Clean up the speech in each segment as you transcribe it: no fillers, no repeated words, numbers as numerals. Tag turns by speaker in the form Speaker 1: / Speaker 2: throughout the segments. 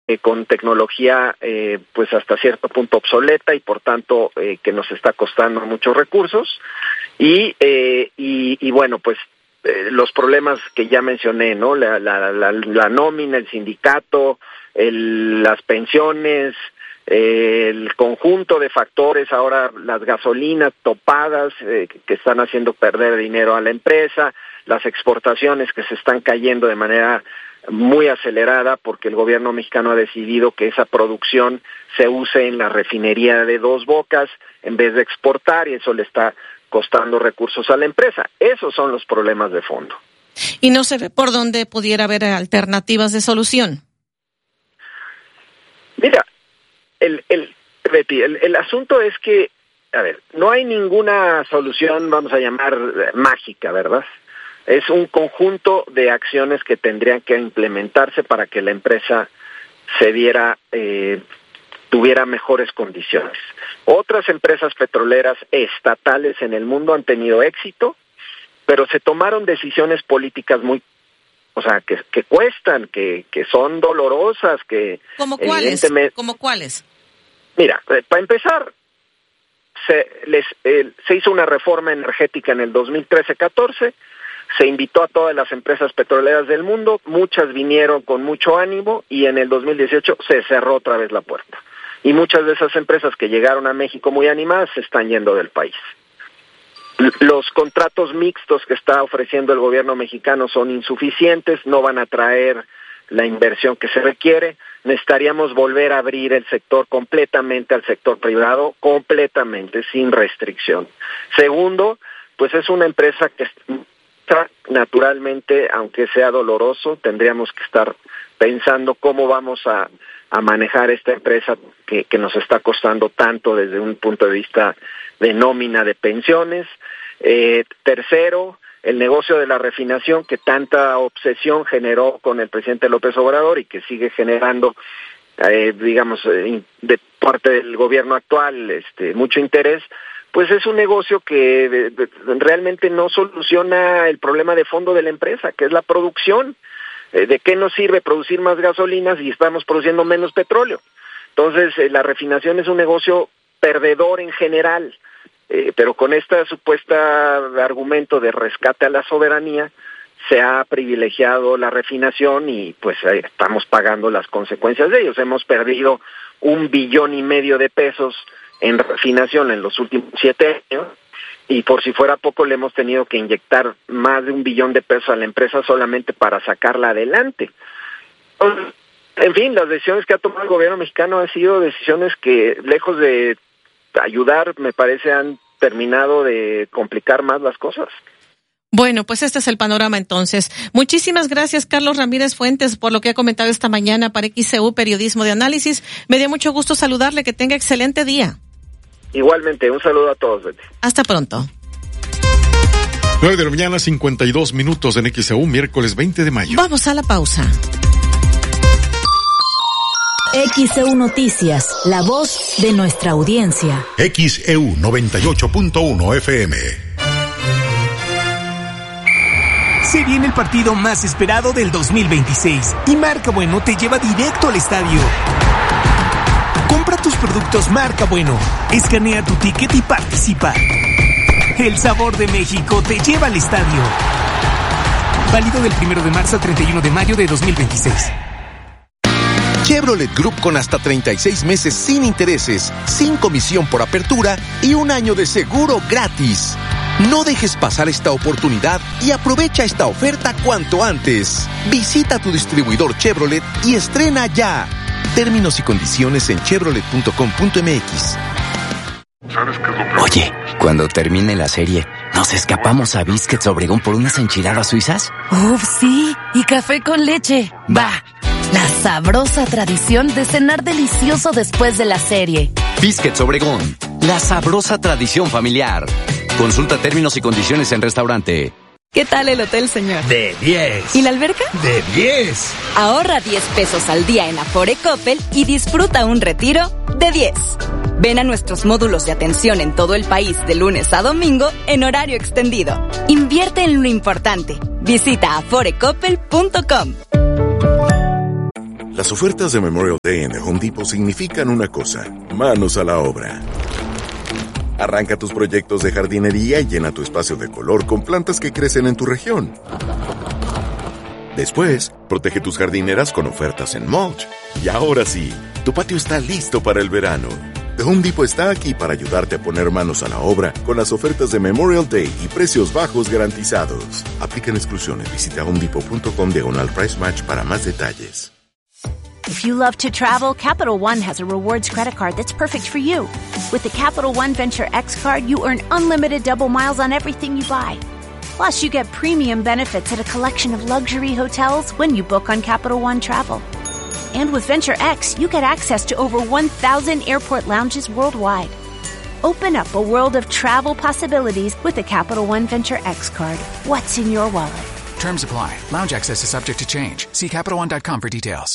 Speaker 1: con tecnología pues hasta cierto punto obsoleta y por tanto que nos está costando muchos recursos y bueno, pues los problemas que ya mencioné, ¿no? La nómina, el sindicato, las pensiones, el conjunto de factores, ahora las gasolinas topadas que están haciendo perder dinero a la empresa, las exportaciones que se están cayendo de manera muy acelerada porque el gobierno mexicano ha decidido que esa producción se use en la refinería de Dos Bocas en vez de exportar y eso le está costando recursos a la empresa. Esos son los problemas de fondo.
Speaker 2: ¿Y no se ve por dónde pudiera haber alternativas de solución?
Speaker 1: Mira, el asunto es que, a ver, no hay ninguna solución, vamos a llamar mágica, ¿verdad? Es un conjunto de acciones que tendrían que implementarse para que la empresa tuviera mejores condiciones. Otras empresas petroleras estatales en el mundo han tenido éxito, pero se tomaron decisiones políticas que cuestan, que son dolorosas, que
Speaker 2: ¿Cómo cuáles? ¿Cómo cuáles?
Speaker 1: Mira, para empezar, se hizo una reforma energética en el 2013-14, se invitó a todas las empresas petroleras del mundo, muchas vinieron con mucho ánimo y en el 2018 se cerró otra vez la puerta. Y muchas de esas empresas que llegaron a México muy animadas se están yendo del país. Los contratos mixtos que está ofreciendo el gobierno mexicano son insuficientes, no van a traer la inversión que se requiere. Necesitaríamos volver a abrir el sector completamente al sector privado, completamente, sin restricción. Segundo, pues es una empresa que naturalmente, aunque sea doloroso, tendríamos que estar pensando cómo vamos a manejar esta empresa que nos está costando tanto desde un punto de vista de nómina de pensiones. Tercero, el negocio de la refinación que tanta obsesión generó con el presidente López Obrador y que sigue generando, de parte del gobierno actual, mucho interés. Pues es un negocio que realmente no soluciona el problema de fondo de la empresa, que es la producción. ¿De qué nos sirve producir más gasolinas si estamos produciendo menos petróleo? Entonces, la refinación es un negocio perdedor en general, pero con esta supuesta argumento de rescate a la soberanía, se ha privilegiado la refinación y pues estamos pagando las consecuencias de ellos. Hemos perdido $1.5 billion de pesos en refinación en los últimos 7 años y por si fuera poco le hemos tenido que inyectar más de $1 billón de pesos a la empresa solamente para sacarla adelante. Entonces, en fin, las decisiones que ha tomado el gobierno mexicano han sido decisiones que, lejos de ayudar, me parece han terminado de complicar más las cosas.
Speaker 2: Bueno, pues este es el panorama entonces. Muchísimas gracias, Carlos Ramírez Fuentes, por lo que ha comentado esta mañana para XCU Periodismo de Análisis. Me dio mucho gusto saludarle, que tenga excelente día.
Speaker 1: Igualmente, un saludo a todos, Betty.
Speaker 2: Hasta pronto.
Speaker 3: 9 de la mañana, 52 minutos en XCU, miércoles 20 de mayo.
Speaker 2: Vamos a la pausa.
Speaker 4: XCU Noticias, la voz de nuestra audiencia.
Speaker 5: XEU 98.1 FM.
Speaker 6: Se viene el partido más esperado del 2026 y Marca Bueno te lleva directo al estadio. Compra tus productos Marca Bueno, escanea tu ticket y participa. El sabor de México te lleva al estadio. Válido del 1 de marzo al 31 de mayo de 2026.
Speaker 7: Chevrolet Group con hasta 36 meses sin intereses, sin comisión por apertura y 1 año de seguro gratis. No dejes pasar esta oportunidad y aprovecha esta oferta cuanto antes. Visita tu distribuidor Chevrolet y estrena ya. Términos y condiciones en chevrolet.com.mx.
Speaker 8: Oye, cuando termine la serie, ¿nos escapamos a Biscuits Obregón por unas enchiladas suizas?
Speaker 9: ¡Uf, sí! Y café con leche. ¡Va! La sabrosa tradición de cenar delicioso después de la serie.
Speaker 8: Biscuits Obregón, la sabrosa tradición familiar. Consulta términos y condiciones en restaurante.
Speaker 10: ¿Qué tal el hotel, señor?
Speaker 11: De 10.
Speaker 10: ¿Y la alberca?
Speaker 11: De 10.
Speaker 10: Ahorra 10 pesos al día en Afore Coppel y disfruta un retiro de 10. Ven a nuestros módulos de atención en todo el país de lunes a domingo en horario extendido. Invierte en lo importante. Visita aforecoppel.com.
Speaker 12: Las ofertas de Memorial Day en The Home Depot significan una cosa: manos a la obra. Arranca tus proyectos de jardinería y llena tu espacio de color con plantas que crecen en tu región. Después, protege tus jardineras con ofertas en mulch. Y ahora sí, tu patio está listo para el verano. The Home Depot está aquí para ayudarte a poner manos a la obra con las ofertas de Memorial Day y precios bajos garantizados. Aplican exclusiones. Visita homedepot.com/price match para más detalles.
Speaker 13: If you love to travel, Capital One has a rewards credit card that's perfect for you. With the Capital One Venture X card, you earn unlimited double miles on everything you buy. Plus, you get premium benefits at a collection of luxury hotels when you book on Capital One Travel. And with Venture X, you get access to over 1,000 airport lounges worldwide. Open up a world of travel possibilities with the Capital One Venture X card. What's in your wallet?
Speaker 14: Terms apply. Lounge access is subject to change. See CapitalOne.com for details.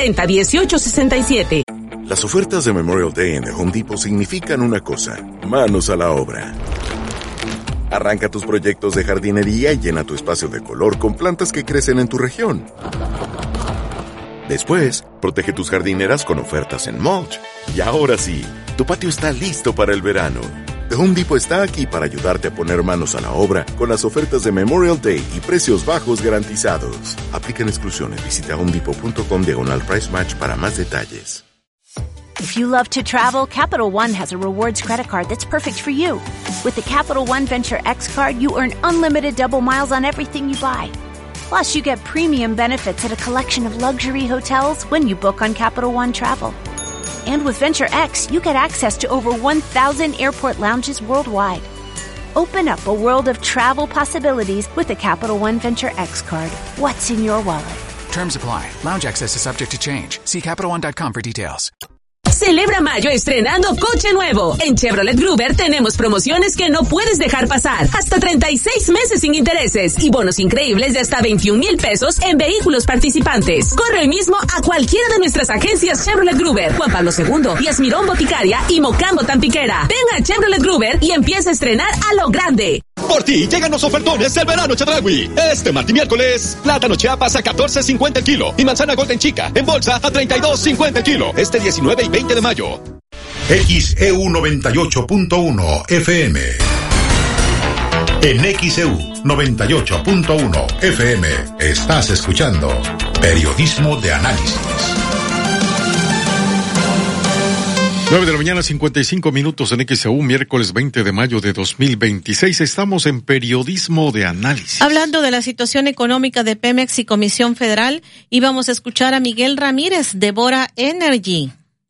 Speaker 15: 40-18-67.
Speaker 12: Las ofertas de Memorial Day en The Home Depot significan una cosa: manos a la obra. Arranca tus proyectos de jardinería y llena tu espacio de color con plantas que crecen en tu región. Después, protege tus jardineras con ofertas en mulch. Y ahora sí, tu patio está listo para el verano. The Home Depot está aquí para ayudarte a poner manos a la obra con las ofertas de Memorial Day y precios bajos garantizados. Aplican exclusiones. Visita homedepot.com/price match para más detalles.
Speaker 13: If you love to travel, Capital One has a rewards credit card that's perfect for you. With the Capital One Venture X card, you earn unlimited double miles on everything you buy. Plus, you get premium benefits at a collection of luxury hotels when you book on Capital One Travel. And with Venture X, you get access to over 1,000 airport lounges worldwide. Open up a world of travel possibilities with the Capital One Venture X card. What's in your wallet?
Speaker 14: Terms apply. Lounge access is subject to change. See CapitalOne.com for details.
Speaker 15: Celebra mayo estrenando coche nuevo. En Chevrolet Gruber tenemos promociones que no puedes dejar pasar. Hasta 36 meses sin intereses y bonos increíbles de hasta 21,000 pesos en vehículos participantes. Corre hoy mismo a cualquiera de nuestras agencias Chevrolet Gruber, Juan Pablo II, Díaz Mirón Boticaria y Mocambo Tampiquera. Ven a Chevrolet Gruber y empieza a estrenar a lo grande.
Speaker 16: Por ti llegan los ofertones del verano Chedraui. Este martes y miércoles, plátano Chiapas a $14.50 el kilo y manzana Golden Chica en bolsa a $32.50 el kilo. Este 19 y 20 de mayo.
Speaker 5: XEU 98.1 FM. En XEU 98.1 FM estás escuchando Periodismo de Análisis.
Speaker 3: 9 de la mañana, 55 minutos en XEU, miércoles 20 de mayo de 2026. Estamos en Periodismo de Análisis.
Speaker 2: Hablando de la situación económica de Pemex y Comisión Federal, íbamos a escuchar a Miguel Ramírez de Bora Energy.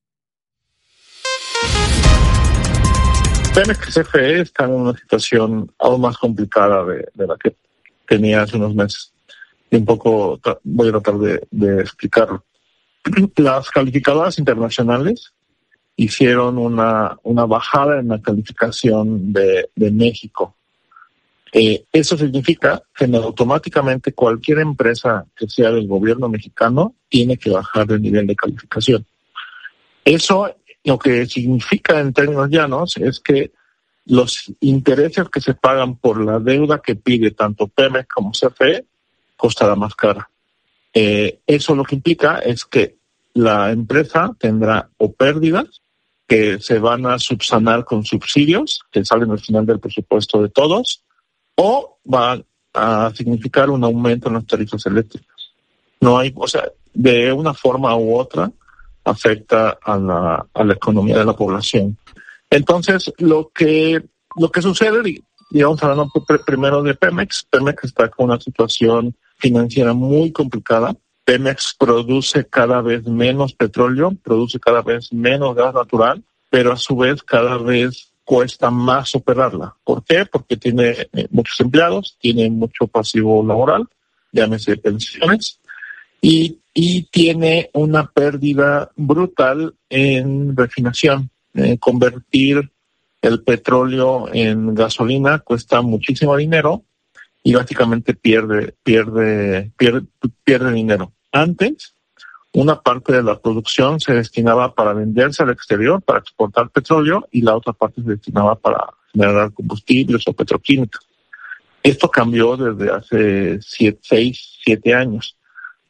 Speaker 17: Pemex CFE está en una situación aún más complicada de la que tenía hace unos meses. Y un poco voy a tratar de explicarlo. Las calificadoras internacionales hicieron una bajada en la calificación de México. Eso significa que automáticamente cualquier empresa que sea del gobierno mexicano tiene que bajar de nivel de calificación. Eso lo que significa en términos llanos es que los intereses que se pagan por la deuda que pide tanto Pemex como CFE costará más cara. Eso lo que implica es que la empresa tendrá o pérdidas que se van a subsanar con subsidios que salen al final del presupuesto de todos, o van a significar un aumento en las tarifas eléctricas. No hay, o sea, de una forma u otra afecta a la economía de la población. Entonces, lo que sucede, digamos, hablando primero de Pemex está con una situación financiera muy complicada. Pemex produce cada vez menos petróleo, produce cada vez menos gas natural, pero a su vez cada vez cuesta más operarla. ¿Por qué? Porque tiene muchos empleados, tiene mucho pasivo laboral, llámese pensiones, y tiene una pérdida brutal en refinación. Convertir el petróleo en gasolina cuesta muchísimo dinero y básicamente pierde dinero. Antes, una parte de la producción se destinaba para venderse al exterior, para exportar petróleo, y la otra parte se destinaba para generar combustibles o petroquímicos. Esto cambió desde hace 7 años.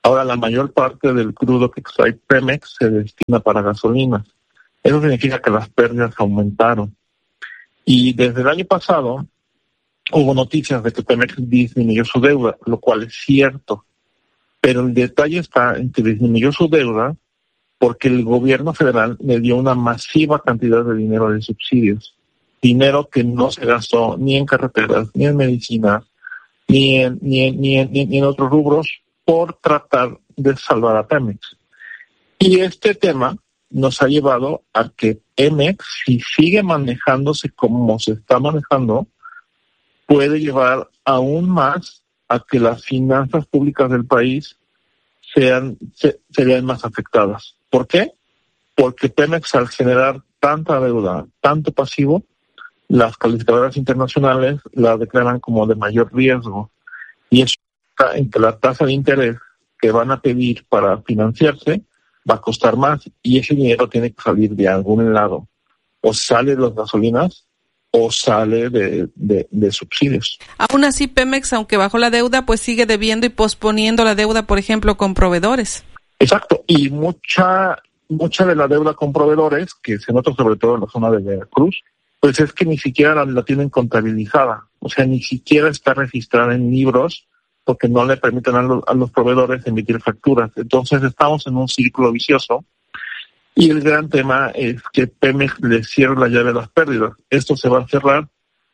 Speaker 17: Ahora, la mayor parte del crudo que extrae Pemex se destina para gasolina. Eso significa que las pérdidas aumentaron. Y desde el año pasado hubo noticias de que Pemex disminuyó su deuda, lo cual es cierto. Pero el detalle está en que disminuyó su deuda porque el gobierno federal le dio una masiva cantidad de dinero de subsidios. Dinero que no se gastó ni en carreteras, ni en medicina, ni en otros rubros por tratar de salvar a Pemex. Y este tema nos ha llevado a que Pemex, si sigue manejándose como se está manejando, puede llevar aún más a que las finanzas públicas del país serían más afectadas. ¿Por qué? Porque Pemex, al generar tanta deuda, tanto pasivo, las calificadoras internacionales la declaran como de mayor riesgo. Y eso está en que la tasa de interés que van a pedir para financiarse va a costar más, y ese dinero tiene que salir de algún lado. O sale de las gasolinas o sale de subsidios.
Speaker 18: Aún así, Pemex, aunque bajó la deuda, pues sigue debiendo y posponiendo la deuda, por ejemplo, con proveedores.
Speaker 17: Exacto, y mucha de la deuda con proveedores, que se nota sobre todo en la zona de Veracruz, pues es que ni siquiera la tienen contabilizada, o sea, ni siquiera está registrada en libros, porque no le permiten a los proveedores emitir facturas. Entonces estamos en un círculo vicioso, y el gran tema es que Pemex le cierra la llave a las pérdidas. Esto se va a cerrar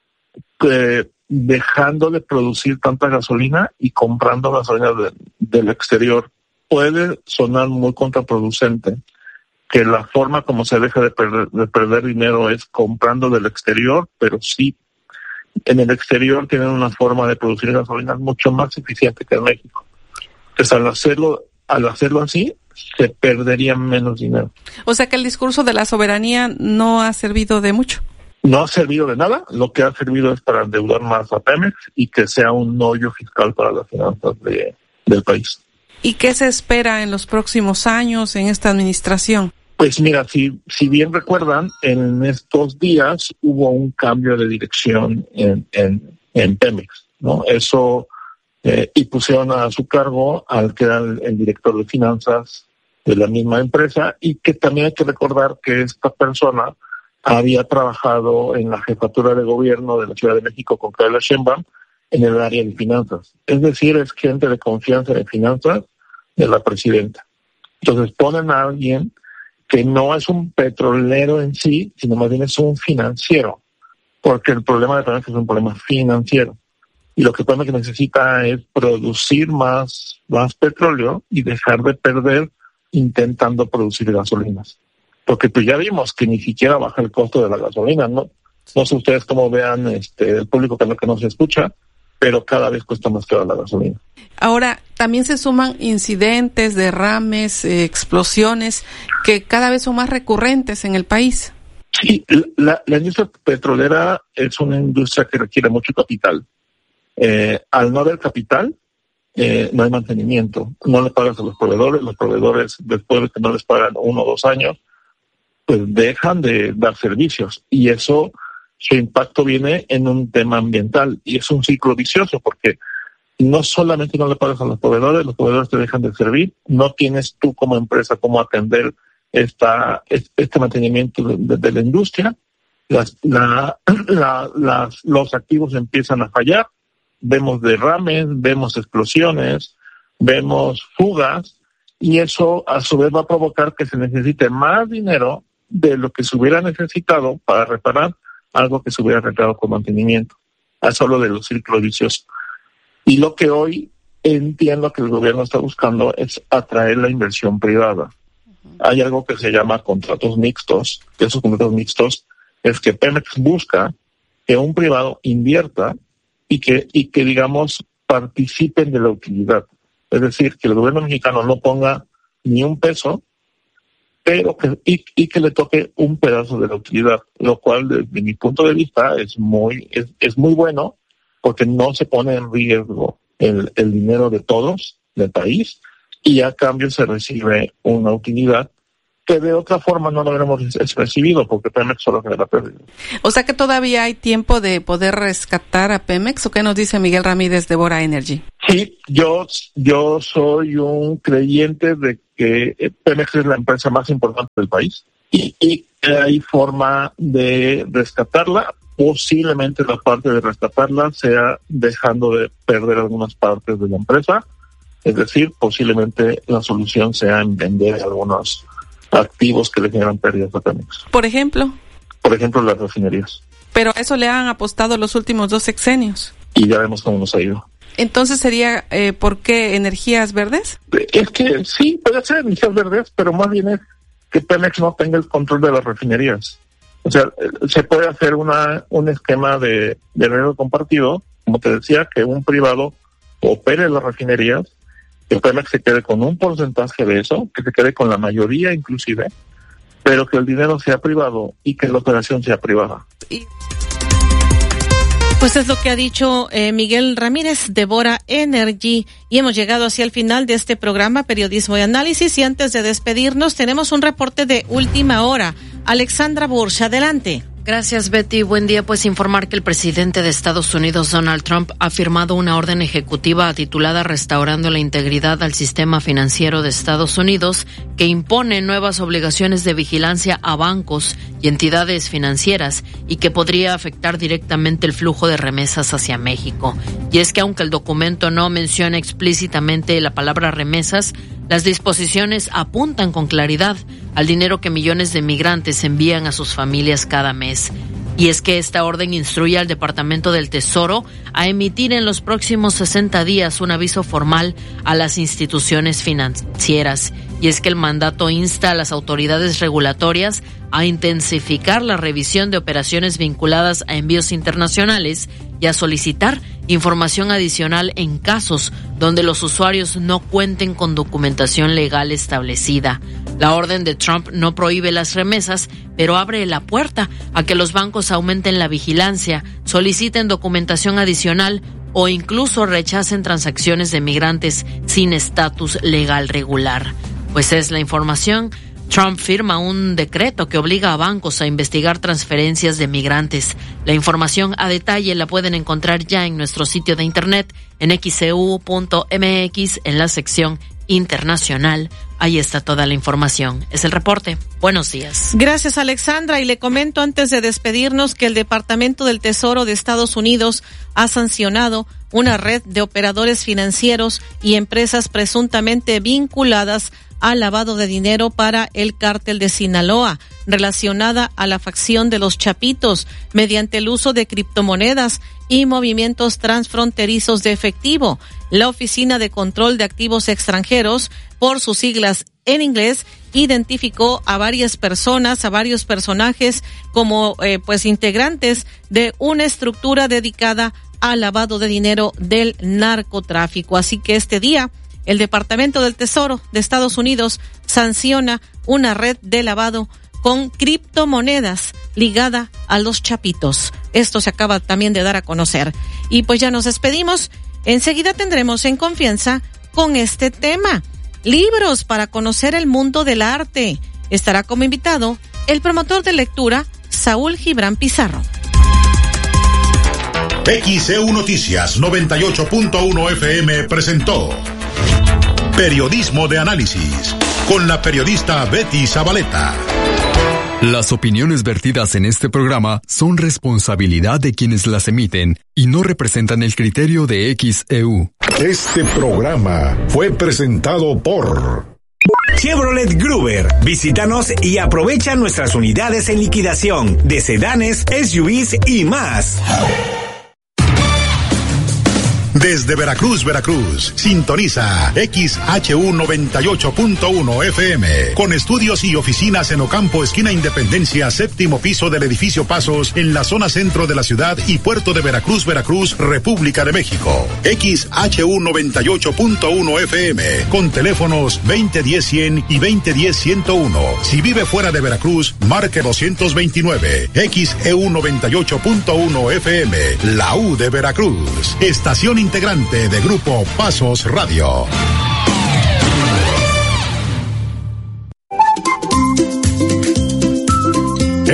Speaker 17: dejando de producir tanta gasolina y comprando gasolina del exterior. Puede sonar muy contraproducente que la forma como se deja de perder dinero es comprando del exterior, pero sí, en el exterior tienen una forma de producir gasolina mucho más eficiente que en México. Entonces, al hacerlo así, se perdería menos dinero.
Speaker 18: O sea que el discurso de la soberanía no ha servido de mucho.
Speaker 17: No ha servido de nada. Lo que ha servido es para endeudar más a Pemex y que sea un hoyo fiscal para las finanzas del país.
Speaker 18: ¿Y qué se espera en los próximos años en esta administración?
Speaker 17: Pues mira, si bien recuerdan, en estos días hubo un cambio de dirección en Pemex, ¿no? Eso, y pusieron a su cargo al que era el director de finanzas de la misma empresa, y que también hay que recordar que esta persona había trabajado en la jefatura de gobierno de la Ciudad de México con Claudia Sheinbaum en el área de finanzas. Es decir, es gente de confianza de finanzas de la presidenta. Entonces ponen a alguien que no es un petrolero en sí, sino más bien es un financiero, porque el problema de Pemex es un problema financiero. Y lo que Pemex necesita es producir más petróleo y dejar de perder intentando producir gasolinas. Porque pues ya vimos que ni siquiera baja el costo de la gasolina, ¿no? No sé ustedes cómo vean el público que no se escucha, pero cada vez cuesta más cara la gasolina.
Speaker 18: Ahora, también se suman incidentes, derrames, explosiones, que cada vez son más recurrentes en el país.
Speaker 17: Sí, la industria petrolera es una industria que requiere mucho capital. Al no haber capital, no hay mantenimiento. No le pagas a los proveedores, después de que no les pagan 1 o 2 años, pues dejan de dar servicios. Y eso, su impacto viene en un tema ambiental, y es un ciclo vicioso, porque no solamente no le pagas a los proveedores te dejan de servir, no tienes tú como empresa cómo atender este mantenimiento de la industria, los activos empiezan a fallar, vemos derrames, vemos explosiones, vemos fugas, y eso a su vez va a provocar que se necesite más dinero de lo que se hubiera necesitado para reparar algo que se hubiera arreglado con mantenimiento. Eso hablo de los círculos viciosos. Y lo que hoy entiendo que el gobierno está buscando es atraer la inversión privada. Hay algo que se llama contratos mixtos. Esos contratos mixtos es que Pemex busca que un privado invierta y que digamos, participen de la utilidad. Es decir, que el gobierno mexicano no ponga ni un peso, pero que le toque un pedazo de la utilidad, lo cual desde mi punto de vista es muy bueno, porque no se pone en riesgo el dinero de todos, del país, y a cambio se recibe una utilidad que de otra forma no lo habremos recibido porque Pemex solo genera pérdida.
Speaker 18: O sea que todavía hay tiempo de poder rescatar a Pemex, ¿o qué nos dice Miguel Ramírez de Bora Energy?
Speaker 17: Sí, yo soy un creyente de que Pemex es la empresa más importante del país y hay forma de rescatarla. Posiblemente la parte de rescatarla sea dejando de perder algunas partes de la empresa, es decir, posiblemente la solución sea en vender algunos activos que le generan pérdidas a Pemex.
Speaker 18: Por ejemplo,
Speaker 17: las refinerías.
Speaker 18: Pero a eso le han apostado los últimos 2 sexenios.
Speaker 17: Y ya vemos cómo nos ha ido.
Speaker 18: Entonces sería, ¿por qué energías verdes? Es
Speaker 17: que sí, puede ser energías verdes, pero más bien es que Pemex no tenga el control de las refinerías. O sea, se puede hacer un esquema de riesgo compartido, como te decía, que un privado opere las refinerías, que Pemex se quede con un porcentaje de eso, que se quede con la mayoría inclusive, pero que el dinero sea privado y que la operación sea privada.
Speaker 2: Pues es lo que ha dicho Miguel Ramírez de Bora Energy, y hemos llegado hacia el final de este programa Periodismo y Análisis, y antes de despedirnos tenemos un reporte de última hora. Alexandra Bursch, adelante.
Speaker 19: Gracias, Betty. Buen día. Pues informar que el presidente de Estados Unidos, Donald Trump, ha firmado una orden ejecutiva titulada Restaurando la Integridad al Sistema Financiero de Estados Unidos, que impone nuevas obligaciones de vigilancia a bancos y entidades financieras y que podría afectar directamente el flujo de remesas hacia México. Y es que aunque el documento no menciona explícitamente la palabra remesas, las disposiciones apuntan con claridad al dinero que millones de migrantes envían a sus familias cada mes. Y es que esta orden instruye al Departamento del Tesoro a emitir en los próximos 60 días un aviso formal a las instituciones financieras. Y es que el mandato insta a las autoridades regulatorias a intensificar la revisión de operaciones vinculadas a envíos internacionales y a solicitar información adicional en casos donde los usuarios no cuenten con documentación legal establecida. La orden de Trump no prohíbe las remesas, pero abre la puerta a que los bancos aumenten la vigilancia, soliciten documentación adicional o incluso rechacen transacciones de migrantes sin estatus legal regular. Pues es la información. Trump firma un decreto que obliga a bancos a investigar transferencias de migrantes. La información a detalle la pueden encontrar ya en nuestro sitio de internet en xcu.mx en la sección internacional. Ahí está toda la información. Es el reporte. Buenos días.
Speaker 2: Gracias, Alexandra. Y le comento antes de despedirnos que el Departamento del Tesoro de Estados Unidos ha sancionado una red de operadores financieros y empresas presuntamente vinculadas al lavado de dinero para el cártel de Sinaloa, relacionada a la facción de los Chapitos, mediante el uso de criptomonedas y movimientos transfronterizos de efectivo. La Oficina de Control de Activos Extranjeros, por sus siglas en inglés, identificó a varias personas, a varios personajes como integrantes de una estructura dedicada al lavado de dinero del narcotráfico. Así que este día el Departamento del Tesoro de Estados Unidos sanciona una red de lavado con criptomonedas ligada a los Chapitos. Esto se acaba también de dar a conocer. Y pues ya nos despedimos. Enseguida tendremos En Confianza con este tema: libros para conocer el mundo del arte. Estará como invitado el promotor de lectura, Saúl Gibran Pizarro.
Speaker 5: XEU Noticias 98.1 FM presentó Periodismo de Análisis, con la periodista Betty Zabaleta.
Speaker 20: Las opiniones vertidas en este programa son responsabilidad de quienes las emiten y no representan el criterio de XEU.
Speaker 5: Este programa fue presentado por
Speaker 11: Chevrolet Gruber. Visítanos y aprovecha nuestras unidades en liquidación de sedanes, SUVs y más.
Speaker 5: Desde Veracruz, sintoniza XHU 98.1 FM, con estudios y oficinas en Ocampo, esquina Independencia, séptimo piso del edificio Pasos, en la zona centro de la ciudad y puerto de Veracruz, República de México. XHU 98.1 FM, con teléfonos 2010-100 y 2010-101. Si vive fuera de Veracruz, marque 229. XEU 98.1 FM, la U de Veracruz. Estación integrante de Grupo Pasos Radio.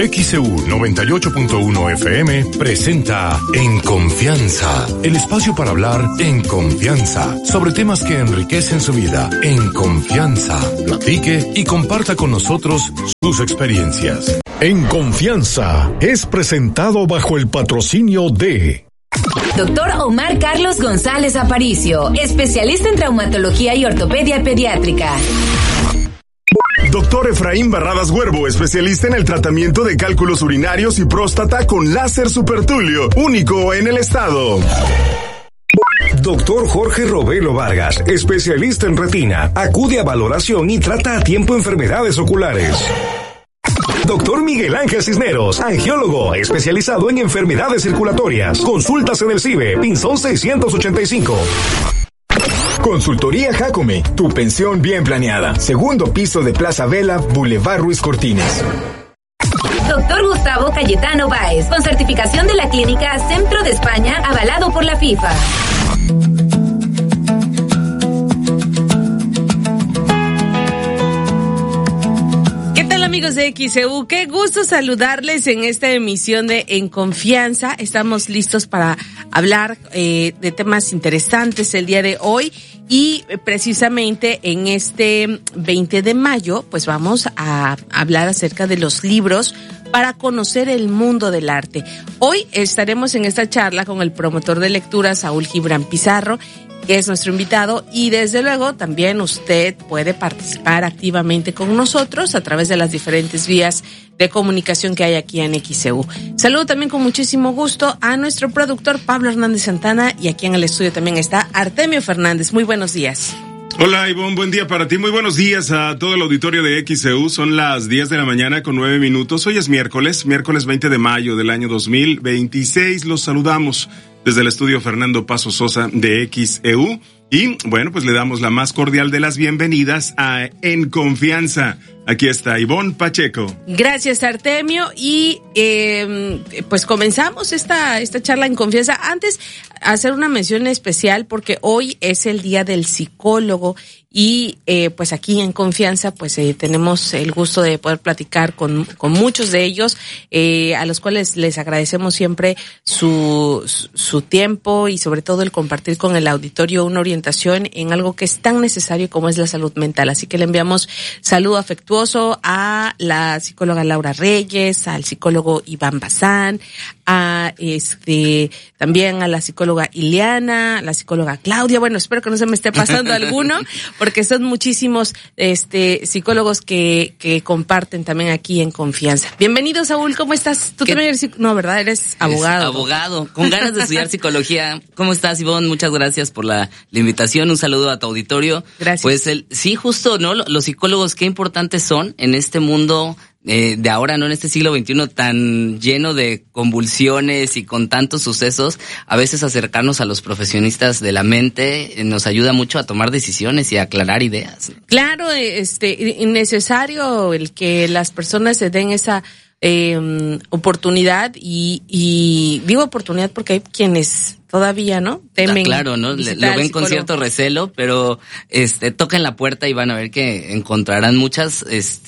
Speaker 5: XEU 98.1 FM presenta En Confianza, el espacio para hablar en confianza sobre temas que enriquecen su vida. En confianza, platique y comparta con nosotros sus experiencias. En Confianza es presentado bajo el patrocinio de
Speaker 9: Doctor Omar Carlos González Aparicio, especialista en traumatología y ortopedia pediátrica.
Speaker 21: Doctor Efraín Barradas Huervo, especialista en el tratamiento de cálculos urinarios y próstata con láser supertulio, único en el estado.
Speaker 11: Doctor Jorge Robelo Vargas, especialista en retina, acude a valoración y trata a tiempo enfermedades oculares. Doctor Miguel Ángel Cisneros, angiólogo, especializado en enfermedades circulatorias. Consultas en el CIBE, Pinzón 685.
Speaker 22: Consultoría Jacome, tu pensión bien planeada. Segundo piso de Plaza Vela, Boulevard Ruiz Cortines.
Speaker 9: Doctor Gustavo Cayetano Báez, con certificación de la clínica Centro de España, avalado por la FIFA.
Speaker 23: Amigos de XEU, qué gusto saludarles en esta emisión de En Confianza. Estamos listos para hablar de temas interesantes el día de hoy y precisamente en este 20 de mayo pues vamos a hablar acerca de los libros para conocer el mundo del arte. Hoy estaremos en esta charla con el promotor de lectura Saúl Gibran Pizarro, que es nuestro invitado, y desde luego también usted puede participar activamente con nosotros a través de las diferentes vías de comunicación que hay aquí en XEU. Saludo también con muchísimo gusto a nuestro productor Pablo Hernández Santana, y aquí en el estudio también está Artemio Fernández. Muy buenos días.
Speaker 24: Hola Ivonne, buen día para ti, muy buenos días a todo el auditorio de XEU. Son las 10 de la mañana con 9 minutos. Hoy es miércoles 20 de mayo del año 2026. Los saludamos desde el estudio Fernando Paso Sosa de XEU. Y bueno, pues le damos la más cordial de las bienvenidas a En Confianza. Aquí está Ivonne Pacheco.
Speaker 23: Gracias, Artemio. Y pues comenzamos esta charla en confianza. Antes, hacer una mención especial porque hoy es el Día del Psicólogo y pues aquí en Confianza pues tenemos el gusto de poder platicar con muchos de ellos, a los cuales les agradecemos siempre su tiempo y sobre todo el compartir con el auditorio una orientación en algo que es tan necesario como es la salud mental. Así que le enviamos saludo afectuoso a la psicóloga Laura Reyes, al psicólogo Iván Bazán, también a la psicóloga Ileana, a la psicóloga Claudia. Bueno, espero que no se me esté pasando alguno, porque son muchísimos psicólogos que comparten también aquí en Confianza. Bienvenido, Saúl, ¿cómo estás? Tú también eres no, ¿verdad? Eres abogado.
Speaker 25: Abogado, con ganas de estudiar psicología. ¿Cómo estás, Ivonne? Muchas gracias por la invitación. Un saludo a tu auditorio.
Speaker 23: Gracias.
Speaker 25: Pues sí, justo, ¿no? Los psicólogos, qué importantes son en este mundo de ahora, ¿no? En este siglo XXI tan lleno de convulsiones y con tantos sucesos, a veces acercarnos a los profesionistas de la mente nos ayuda mucho a tomar decisiones y a aclarar ideas.
Speaker 23: Claro, necesario el que las personas se den esa oportunidad y digo oportunidad porque hay quienes todavía, ¿no? Temen.
Speaker 25: Claro, ¿no? Lo ven con cierto recelo, pero toquen la puerta y van a ver que encontrarán muchos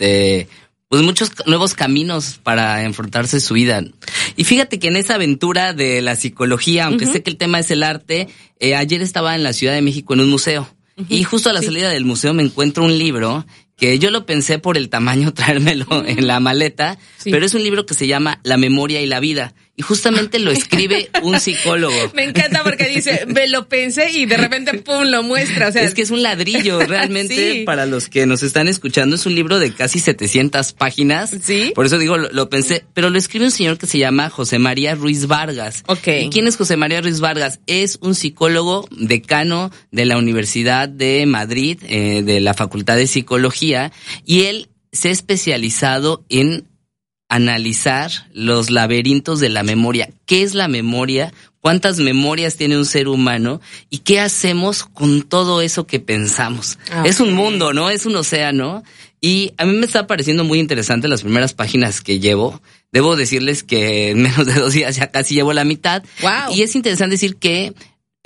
Speaker 25: nuevos caminos para enfrentarse su vida. Y fíjate que en esa aventura de la psicología, aunque sé que el tema es el arte, ayer estaba en la Ciudad de México en un museo. Y justo a la salida del museo me encuentro un libro que yo lo pensé por el tamaño traérmelo en la maleta, pero es un libro que se llama La memoria y la vida. Y justamente lo escribe un psicólogo.
Speaker 23: Me encanta porque dice, me lo pensé y de repente, pum, lo muestra. O sea,
Speaker 25: es que es un ladrillo, realmente, sí. Para los que nos están escuchando, es un libro de casi 700 páginas.
Speaker 23: Sí.
Speaker 25: Por eso digo, lo pensé, pero lo escribe un señor que se llama José María Ruiz Vargas.
Speaker 23: Okay.
Speaker 25: ¿Y quién es José María Ruiz Vargas? Es un psicólogo decano de la Universidad de Madrid, de la Facultad de Psicología, y él se ha especializado en analizar los laberintos de la memoria. ¿Qué es la memoria? ¿Cuántas memorias tiene un ser humano? ¿Y qué hacemos con todo eso que pensamos? Okay. Es un mundo, ¿no? Es un océano. Y a mí me está pareciendo muy interesante las primeras páginas que llevo. Debo decirles que en menos de 2 días ya casi llevo la mitad.
Speaker 23: Wow.
Speaker 25: Y es interesante decir que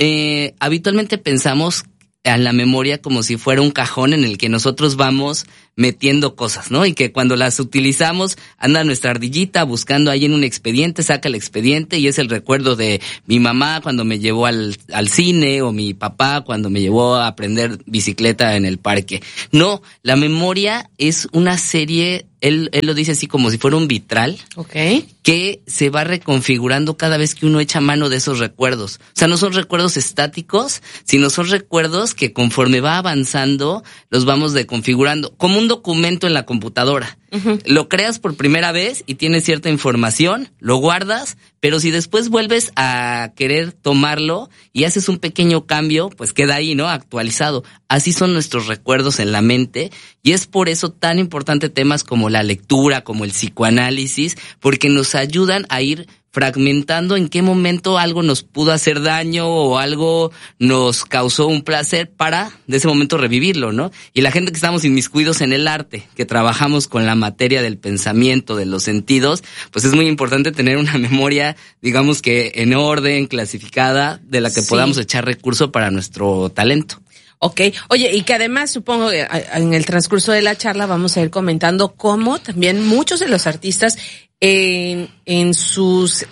Speaker 25: habitualmente pensamos a la memoria como si fuera un cajón en el que nosotros vamos metiendo cosas, ¿no? Y que cuando las utilizamos, anda nuestra ardillita buscando ahí en un expediente, saca el expediente y es el recuerdo de mi mamá cuando me llevó al cine, o mi papá cuando me llevó a aprender bicicleta en el parque. No, la memoria es una serie, él lo dice así como si fuera un vitral, que se va reconfigurando cada vez que uno echa mano de esos recuerdos. O sea, no son recuerdos estáticos, sino son recuerdos que conforme va avanzando, los vamos deconfigurando, como un documento en la computadora. Lo creas por primera vez y tienes cierta información, lo guardas, pero si después vuelves a querer tomarlo y haces un pequeño cambio, pues queda ahí, ¿no? Actualizado. Así son nuestros recuerdos en la mente, y es por eso tan importante temas como la lectura, como el psicoanálisis, porque nos ayudan a ir fragmentando en qué momento algo nos pudo hacer daño o algo nos causó un placer para de ese momento revivirlo, ¿no? Y la gente que estamos inmiscuidos en el arte, que trabajamos con la materia del pensamiento, de los sentidos, pues es muy importante tener una memoria, digamos que en orden, clasificada, de la que podamos echar recurso para nuestro talento.
Speaker 23: Okay. Oye, y que además supongo que en el transcurso de la charla vamos a ir comentando cómo también muchos de los artistas en sus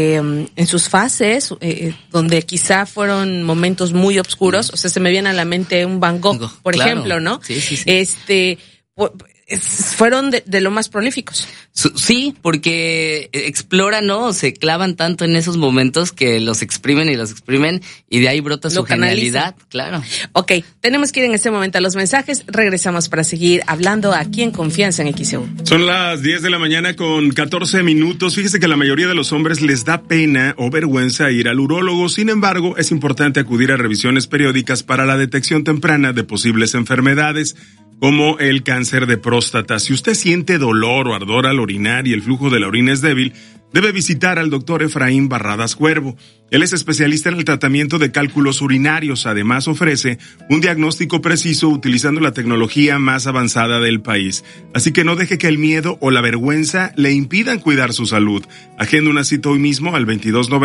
Speaker 23: fases, donde quizá fueron momentos muy oscuros, o sea, se me viene a la mente un Van Gogh, por ejemplo, ¿no? Sí. Fueron de lo más prolíficos.
Speaker 25: Sí, porque exploran, ¿no? Se clavan tanto en esos momentos que los exprimen y de ahí brota su genialidad, claro.
Speaker 23: Ok, tenemos que ir en este momento a los mensajes. Regresamos para seguir hablando aquí en Confianza en XEU.
Speaker 24: Son las 10 de la mañana con 14 minutos. Fíjese que la mayoría de los hombres les da pena o vergüenza ir al urólogo. Sin embargo, es importante acudir a revisiones periódicas para la detección temprana de posibles enfermedades, como el cáncer de próstata. Si usted siente dolor o ardor al orinar y el flujo de la orina es débil, debe visitar al doctor Efraín Barradas Cuervo. Él es especialista en el tratamiento de cálculos urinarios. Además, ofrece un diagnóstico preciso utilizando la tecnología más avanzada del país. Así que no deje que el miedo o la vergüenza le impidan cuidar su salud. Agenda una cita hoy mismo al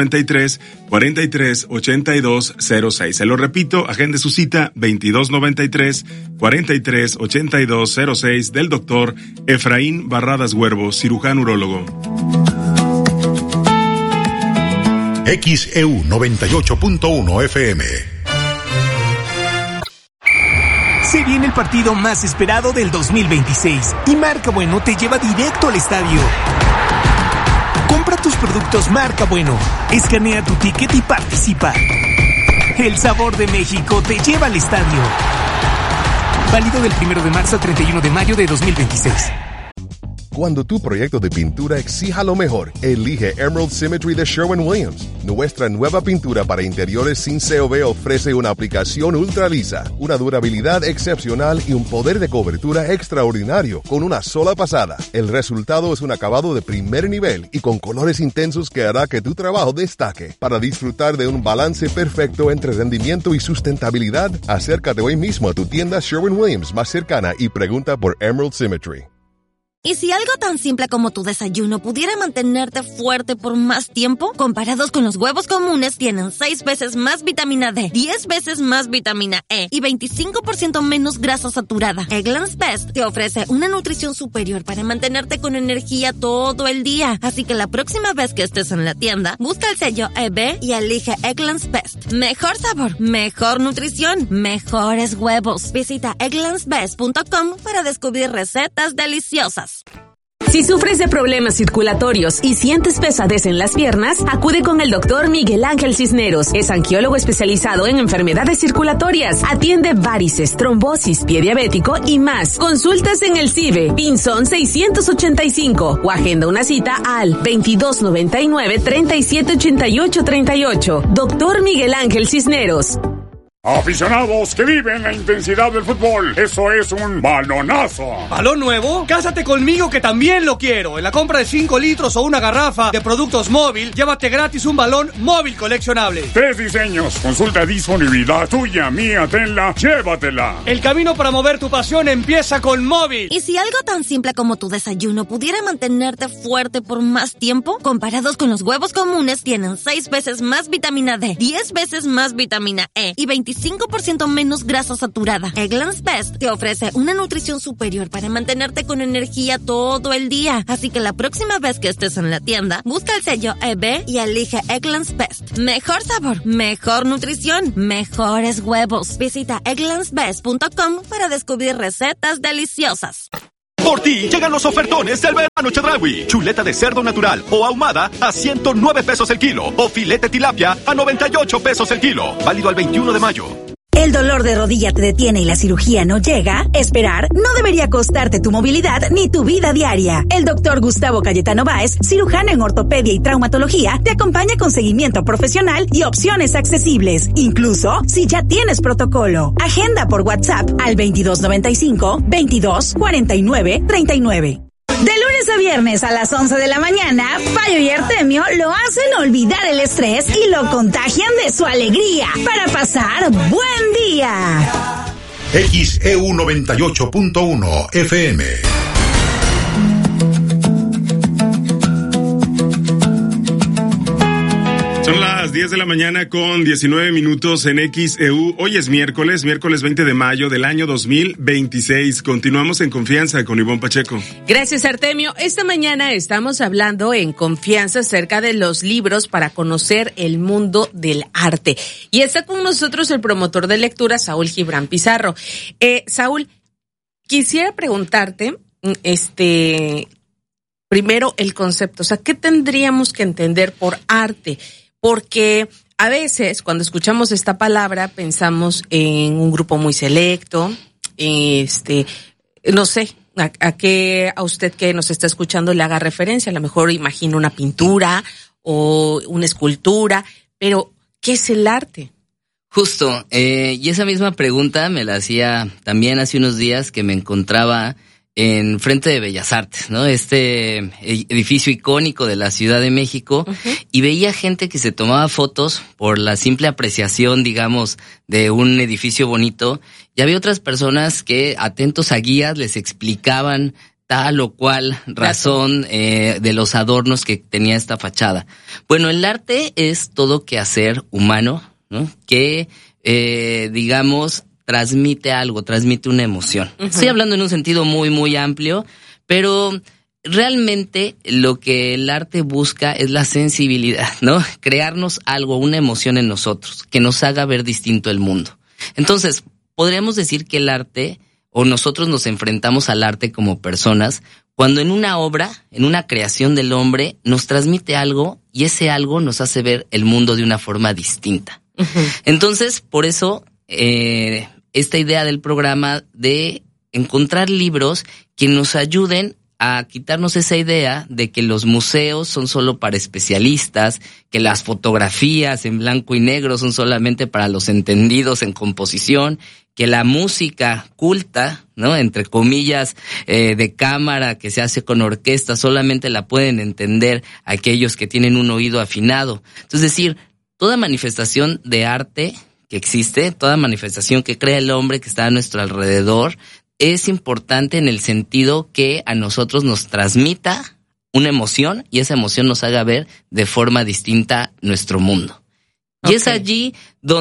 Speaker 24: 2293-438206. Se lo repito, agende su cita 2293-438206 del doctor Efraín Barradas Cuervo, cirujano urólogo.
Speaker 5: XEU 98.1 FM.
Speaker 1: Se viene el partido más esperado del 2026 y Marca Bueno te lleva directo al estadio. Compra tus productos Marca Bueno, escanea tu ticket y participa. El sabor de México te lleva al estadio. Válido del 1 de marzo al 31 de mayo de 2026.
Speaker 4: Cuando tu proyecto de pintura exija lo mejor, elige Emerald Symmetry de Sherwin-Williams. Nuestra nueva pintura para interiores sin COV ofrece una aplicación ultra lisa, una durabilidad excepcional y un poder de cobertura extraordinario con una sola pasada. El resultado es un acabado de primer nivel y con colores intensos que hará que tu trabajo destaque. Para disfrutar de un balance perfecto entre rendimiento y sustentabilidad, acércate hoy mismo a tu tienda Sherwin-Williams más cercana y pregunta por Emerald Symmetry.
Speaker 6: ¿Y si algo tan simple como tu desayuno pudiera mantenerte fuerte por más tiempo? Comparados con los huevos comunes, tienen 6 veces más vitamina D, 10 veces más vitamina E y 25% menos grasa saturada. Eggland's Best te ofrece una nutrición superior para mantenerte con energía todo el día. Así que la próxima vez que estés en la tienda, busca el sello EB y elige Eggland's Best. Mejor sabor, mejor nutrición, mejores huevos. Visita egglandsbest.com para descubrir recetas deliciosas.
Speaker 15: Si sufres de problemas circulatorios y sientes pesadez en las piernas, acude con el doctor Miguel Ángel Cisneros. Es angiólogo especializado en enfermedades circulatorias. Atiende varices, trombosis, pie diabético y más. Consultas en el CIBE, Pinzón 685 o agenda una cita al 2299-378838. Doctor Miguel Ángel Cisneros.
Speaker 7: Aficionados que viven la intensidad del fútbol, eso es un balonazo.
Speaker 8: ¿Balón nuevo? Cásate conmigo que también lo quiero. En la compra de 5 litros o una garrafa de productos móvil, llévate gratis un balón móvil coleccionable.
Speaker 7: 3 diseños, consulta disponibilidad, tuya, mía, tenla, llévatela.
Speaker 8: El camino para mover tu pasión empieza con móvil.
Speaker 6: ¿Y si algo tan simple como tu desayuno pudiera mantenerte fuerte por más tiempo? Comparados con los huevos comunes, tienen 6 veces más vitamina D, 10 veces más vitamina E y 25% 25% menos grasa saturada. Eggland's Best te ofrece una nutrición superior para mantenerte con energía todo el día. Así que la próxima vez que estés en la tienda, busca el sello EB y elige Eggland's Best. Mejor sabor, mejor nutrición, mejores huevos. Visita egglandsbest.com para descubrir recetas deliciosas.
Speaker 10: Por ti llegan los ofertones del verano Chedraui. Chuleta de cerdo natural o ahumada a 109 pesos el kilo. O filete tilapia a 98 pesos el kilo. Válido al 21 de mayo.
Speaker 12: ¿El dolor de rodilla te detiene y la cirugía no llega? Esperar no debería costarte tu movilidad ni tu vida diaria. El doctor Gustavo Cayetano Báez, cirujano en ortopedia y traumatología, te acompaña con seguimiento profesional y opciones accesibles, incluso si ya tienes protocolo. Agenda por WhatsApp al 2295-224939. De lunes a viernes a las 11 de la mañana, Payo y Artemio lo hacen olvidar el estrés y lo contagian de su alegría para pasar buen día.
Speaker 5: XEU 98.1 FM.
Speaker 24: Son las 10 de la mañana con 19 minutos en XEU. Hoy es miércoles 20 de mayo del año 2026. Continuamos en Confianza con Ivonne Pacheco.
Speaker 23: Gracias, Artemio. Esta mañana estamos hablando en Confianza acerca de los libros para conocer el mundo del arte. Y está con nosotros el promotor de lectura, Saúl Gibran Pizarro. Saúl, quisiera preguntarte, primero el concepto. O sea, ¿qué tendríamos que entender por arte? Porque a veces cuando escuchamos esta palabra pensamos en un grupo muy selecto, no sé, a usted que nos está escuchando le haga referencia, a lo mejor imagino una pintura o una escultura, pero ¿qué es el arte?
Speaker 25: Justo, y esa misma pregunta me la hacía también hace unos días que me encontraba en frente de Bellas Artes, ¿no? Este edificio icónico de la Ciudad de México, y veía gente que se tomaba fotos por la simple apreciación, digamos, de un edificio bonito, y había otras personas que, atentos a guías, les explicaban tal o cual razón de los adornos que tenía esta fachada. Bueno, el arte es todo quehacer humano, ¿no? Que, digamos, transmite algo, transmite una emoción. Estoy hablando en un sentido muy, muy amplio, pero realmente lo que el arte busca es la sensibilidad, ¿no? Crearnos algo, una emoción en nosotros, que nos haga ver distinto el mundo. Entonces, podríamos decir que el arte, o nosotros nos enfrentamos al arte como personas, cuando en una obra, en una creación del hombre, nos transmite algo, y ese algo nos hace ver el mundo de una forma distinta. Entonces, por eso, esta idea del programa de encontrar libros que nos ayuden a quitarnos esa idea de que los museos son solo para especialistas, que las fotografías en blanco y negro son solamente para los entendidos en composición, que la música culta, ¿no? Entre comillas, de cámara que se hace con orquesta, solamente la pueden entender aquellos que tienen un oído afinado. Entonces, es decir, toda manifestación de arte que existe, toda manifestación que crea el hombre que está a nuestro alrededor, es importante en el sentido que a nosotros nos transmita una emoción y esa emoción nos haga ver de forma distinta nuestro mundo. Okay. Y es allí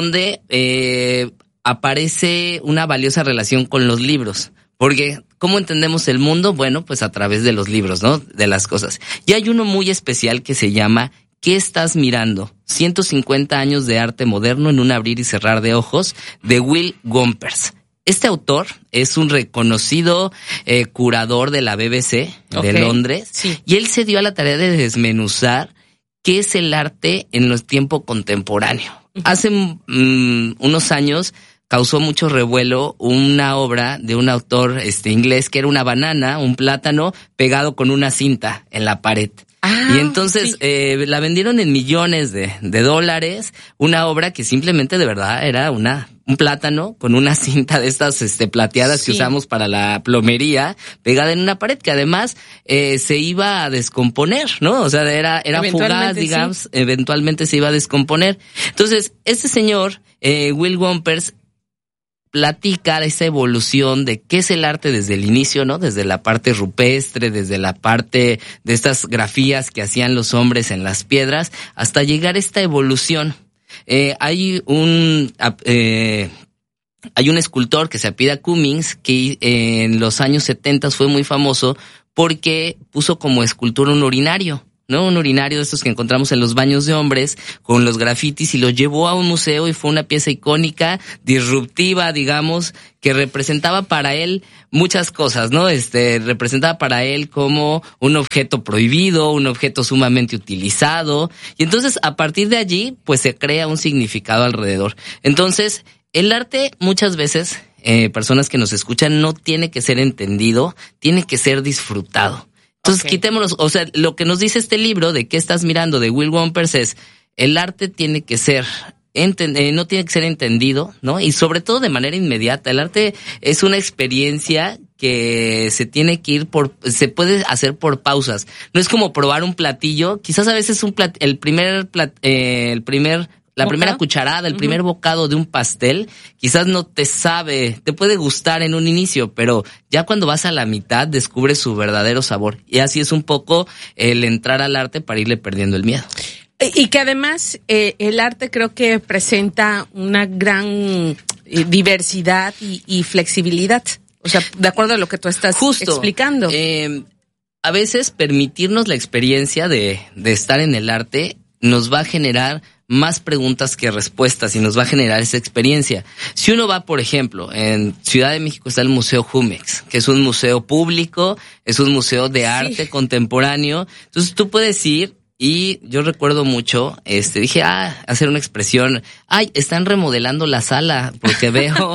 Speaker 25: donde aparece una valiosa relación con los libros. Porque, ¿cómo entendemos el mundo? Bueno, pues a través de los libros, ¿no? De las cosas. Y hay uno muy especial que se llama ¿Qué estás mirando? 150 años de arte moderno en un abrir y cerrar de ojos, de Will Gompers. Este autor es un reconocido curador de la BBC de Londres, y él se dio a la tarea de desmenuzar qué es el arte en los tiempos contemporáneos. Hace unos años causó mucho revuelo una obra de un autor inglés que era una banana, un plátano, pegado con una cinta en la pared. Y entonces la vendieron en millones de dólares, una obra que simplemente de verdad era un plátano con una cinta de estas plateadas que usamos para la plomería, pegada en una pared que además se iba a descomponer, ¿no? O sea, era fugaz, digamos, eventualmente se iba a descomponer. Entonces, este señor, Will Gompers, platica de esa evolución de qué es el arte desde el inicio, ¿no? Desde la parte rupestre, desde la parte de estas grafías que hacían los hombres en las piedras, hasta llegar a esta evolución. Hay un escultor que se apellida Cummings que en los años 70 fue muy famoso porque puso como escultura un urinario, ¿no? Un urinario de estos que encontramos en los baños de hombres con los grafitis, y lo llevó a un museo y fue una pieza icónica, disruptiva, digamos, que representaba para él muchas cosas, ¿no? Representaba para él como un objeto prohibido, un objeto sumamente utilizado, y entonces a partir de allí pues se crea un significado alrededor. Entonces, el arte muchas veces, personas que nos escuchan, no tiene que ser entendido, tiene que ser disfrutado. Entonces, quitémonos, o sea, lo que nos dice este libro de ¿Qué estás mirando? De Will Gompers es, el arte tiene que ser, no tiene que ser entendido, ¿no? Y sobre todo de manera inmediata. El arte es una experiencia que se tiene que ir se puede hacer por pausas. No es como probar un platillo, quizás a veces la primera cucharada, el primer bocado de un pastel, quizás no te puede gustar en un inicio, pero ya cuando vas a la mitad descubres su verdadero sabor. Y así es un poco el entrar al arte para irle perdiendo el miedo.
Speaker 23: Y que además el arte creo que presenta una gran diversidad y flexibilidad. O sea, de acuerdo a lo que tú estás explicando.
Speaker 25: A veces permitirnos la experiencia de estar en el arte nos va a generar más preguntas que respuestas y nos va a generar esa experiencia. Si uno va, por ejemplo, en Ciudad de México está el Museo Jumex, que es un museo público, es un museo de arte contemporáneo. Entonces tú puedes ir, y yo recuerdo mucho, dije, hacer una expresión, están remodelando la sala, porque veo,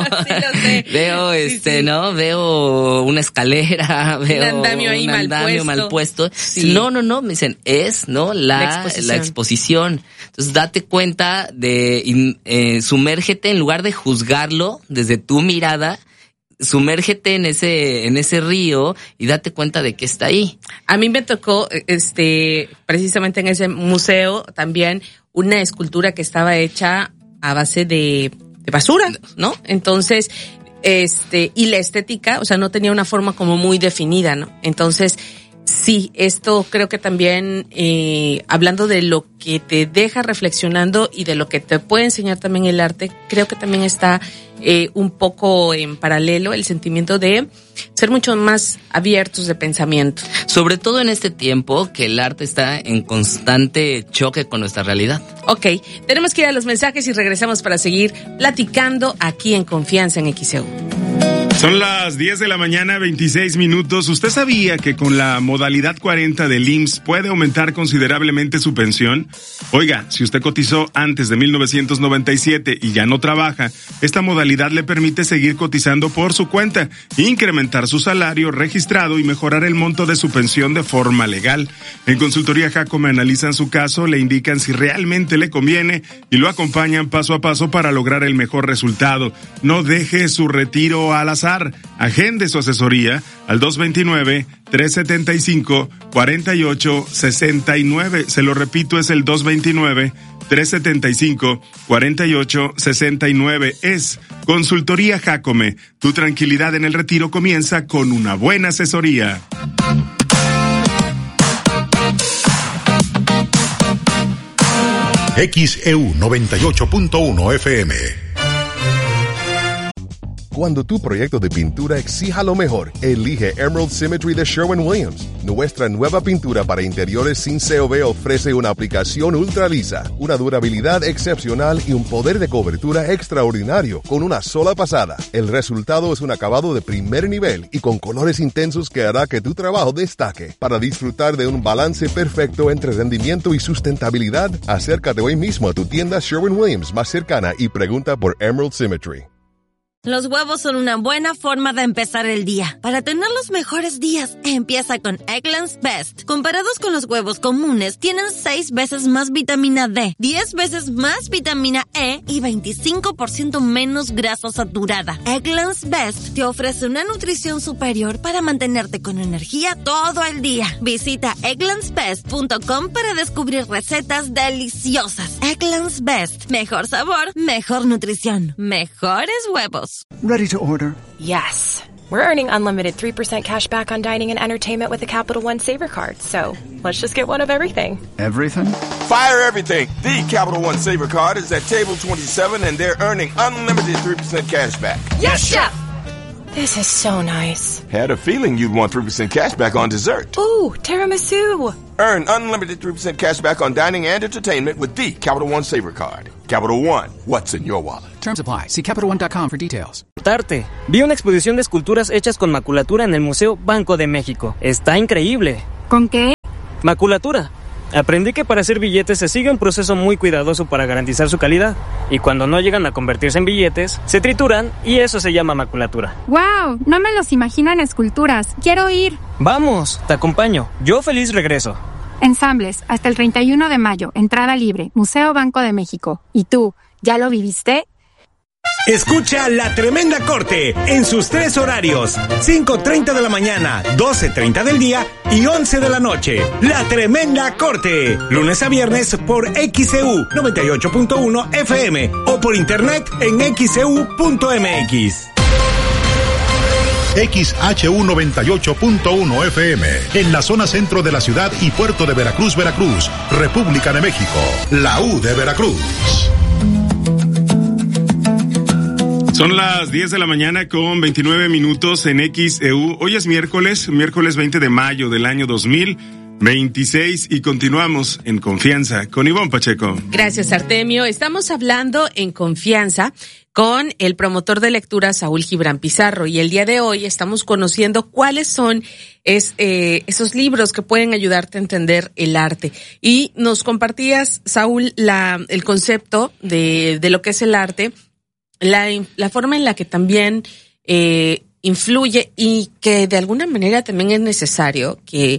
Speaker 25: ¿no? Veo una escalera, veo un andamio ahí mal puesto. Sí. No, me dicen, la exposición. Entonces date cuenta sumérgete, en lugar de juzgarlo desde tu mirada, sumérgete en ese río y date cuenta de que está ahí.
Speaker 23: A mí me tocó, precisamente en ese museo también una escultura que estaba hecha a base de basura, ¿no? Entonces, y la estética, o sea, no tenía una forma como muy definida, ¿no? Entonces, sí, esto creo que también, hablando de lo que te deja reflexionando y de lo que te puede enseñar también el arte, creo que también está un poco en paralelo el sentimiento de ser mucho más abiertos de pensamiento.
Speaker 25: Sobre todo en este tiempo que el arte está en constante choque con nuestra realidad.
Speaker 23: Ok, tenemos que ir a los mensajes y regresamos para seguir platicando aquí en Confianza en XEU.
Speaker 24: Son las 10 de la mañana, 26 minutos. ¿Usted sabía que con la modalidad 40 del IMSS puede aumentar considerablemente su pensión? Oiga, si usted cotizó antes de 1997 y ya no trabaja, esta modalidad le permite seguir cotizando por su cuenta, incrementar su salario registrado y mejorar el monto de su pensión de forma legal. En Consultoría Jacome analizan su caso, le indican si realmente le conviene y lo acompañan paso a paso para lograr el mejor resultado. No deje su retiro al azar. Agende su asesoría al 229-375-4869. Se lo repito, es el 229-375-4869. Es Consultoría Jacome. Tu tranquilidad en el retiro comienza con una buena asesoría.
Speaker 5: XEU 98.1 FM.
Speaker 4: Cuando tu proyecto de pintura exija lo mejor, elige Emerald Symmetry de Sherwin-Williams. Nuestra nueva pintura para interiores sin COV ofrece una aplicación ultra lisa, una durabilidad excepcional y un poder de cobertura extraordinario con una sola pasada. El resultado es un acabado de primer nivel y con colores intensos que hará que tu trabajo destaque. Para disfrutar de un balance perfecto entre rendimiento y sustentabilidad, acércate hoy mismo a tu tienda Sherwin-Williams más cercana y pregunta por Emerald Symmetry.
Speaker 6: Los huevos son una buena forma de empezar el día. Para tener los mejores días, empieza con Eggland's Best. Comparados con los huevos comunes, tienen 6 veces más vitamina D, 10 veces más vitamina E y 25% menos grasa saturada. Eggland's Best te ofrece una nutrición superior para mantenerte con energía todo el día. Visita egglandsbest.com para descubrir recetas deliciosas. Eggland's Best. Mejor sabor, mejor nutrición, mejores huevos.
Speaker 3: Ready to order.
Speaker 13: Yes.
Speaker 3: We're earning unlimited 3% cash back on dining and entertainment with the Capital One Saver Card. So let's just get one of everything.
Speaker 13: Everything? Fire everything. The Capital One Saver Card is at table 27 and they're earning unlimited 3% cash back.
Speaker 3: Yes, Chef! This is so nice.
Speaker 13: Had a feeling you'd want 3% cash back on dessert.
Speaker 3: Ooh, tiramisu.
Speaker 13: Earn unlimited 3% cash back on dining and entertainment with the Capital One Saver Card. Capital One, what's in your wallet?
Speaker 14: Terms apply. See CapitalOne.com for details.
Speaker 16: Arte. Vi una exposición de esculturas hechas con maculatura en el Museo Banco de México. Está increíble.
Speaker 18: ¿Con qué?
Speaker 16: Maculatura. Aprendí que para hacer billetes se sigue un proceso muy cuidadoso para garantizar su calidad. Y cuando no llegan a convertirse en billetes, se trituran y eso se llama maculatura.
Speaker 18: ¡Wow! No me los imagino en esculturas. Quiero ir.
Speaker 16: Vamos, te acompaño. Yo feliz regreso.
Speaker 18: Ensambles, hasta el 31 de mayo. Entrada libre. Museo Banco de México. ¿Y tú, ya lo viviste?
Speaker 11: Escucha La Tremenda Corte en sus 3 horarios, 5:30 de la mañana, 12:30 del día y 11 de la noche. La Tremenda Corte, lunes a viernes por XEU 98.1 FM o por internet en xeu.mx.
Speaker 5: XHU 98.1 FM, en la zona centro de la ciudad y puerto de Veracruz, Veracruz, República de México, la U de Veracruz.
Speaker 24: Son las 10 de la mañana con 29 minutos en XEU. Hoy es miércoles 20 de mayo del año 2026 y continuamos en Confianza con Ivonne Pacheco.
Speaker 23: Gracias, Artemio. Estamos hablando en Confianza con el promotor de lectura Saúl Gibran Pizarro y el día de hoy estamos conociendo cuáles son esos libros que pueden ayudarte a entender el arte. Y nos compartías, Saúl, el concepto de lo que es el arte, la forma en la que también influye y que de alguna manera también es necesario que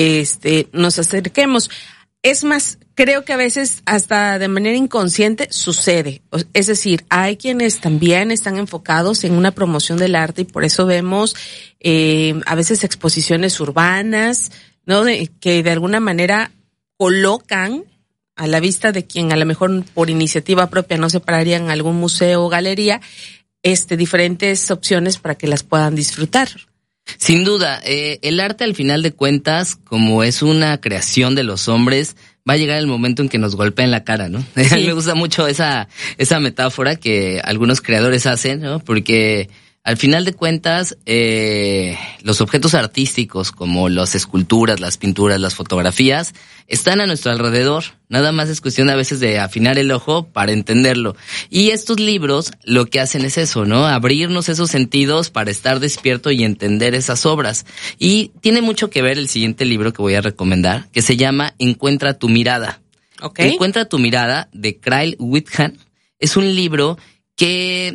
Speaker 23: nos acerquemos. Es más, creo que a veces hasta de manera inconsciente sucede. Es decir, hay quienes también están enfocados en una promoción del arte y por eso vemos a veces exposiciones urbanas, ¿no? Que de alguna manera colocan a la vista de quien a lo mejor por iniciativa propia no se pararía en algún museo o galería, diferentes opciones para que las puedan disfrutar.
Speaker 25: Sin duda, el arte al final de cuentas, como es una creación de los hombres, va a llegar el momento en que nos golpea en la cara, ¿no? Sí. A mí me gusta mucho esa metáfora que algunos creadores hacen, ¿no? Porque al final de cuentas, los objetos artísticos como las esculturas, las pinturas, las fotografías, están a nuestro alrededor. Nada más es cuestión a veces de afinar el ojo para entenderlo. Y estos libros lo que hacen es eso, ¿no? Abrirnos esos sentidos para estar despierto y entender esas obras. Y tiene mucho que ver el siguiente libro que voy a recomendar, que se llama Encuentra tu mirada. Okay. Encuentra tu mirada, de Kyle Whithan. Es un libro que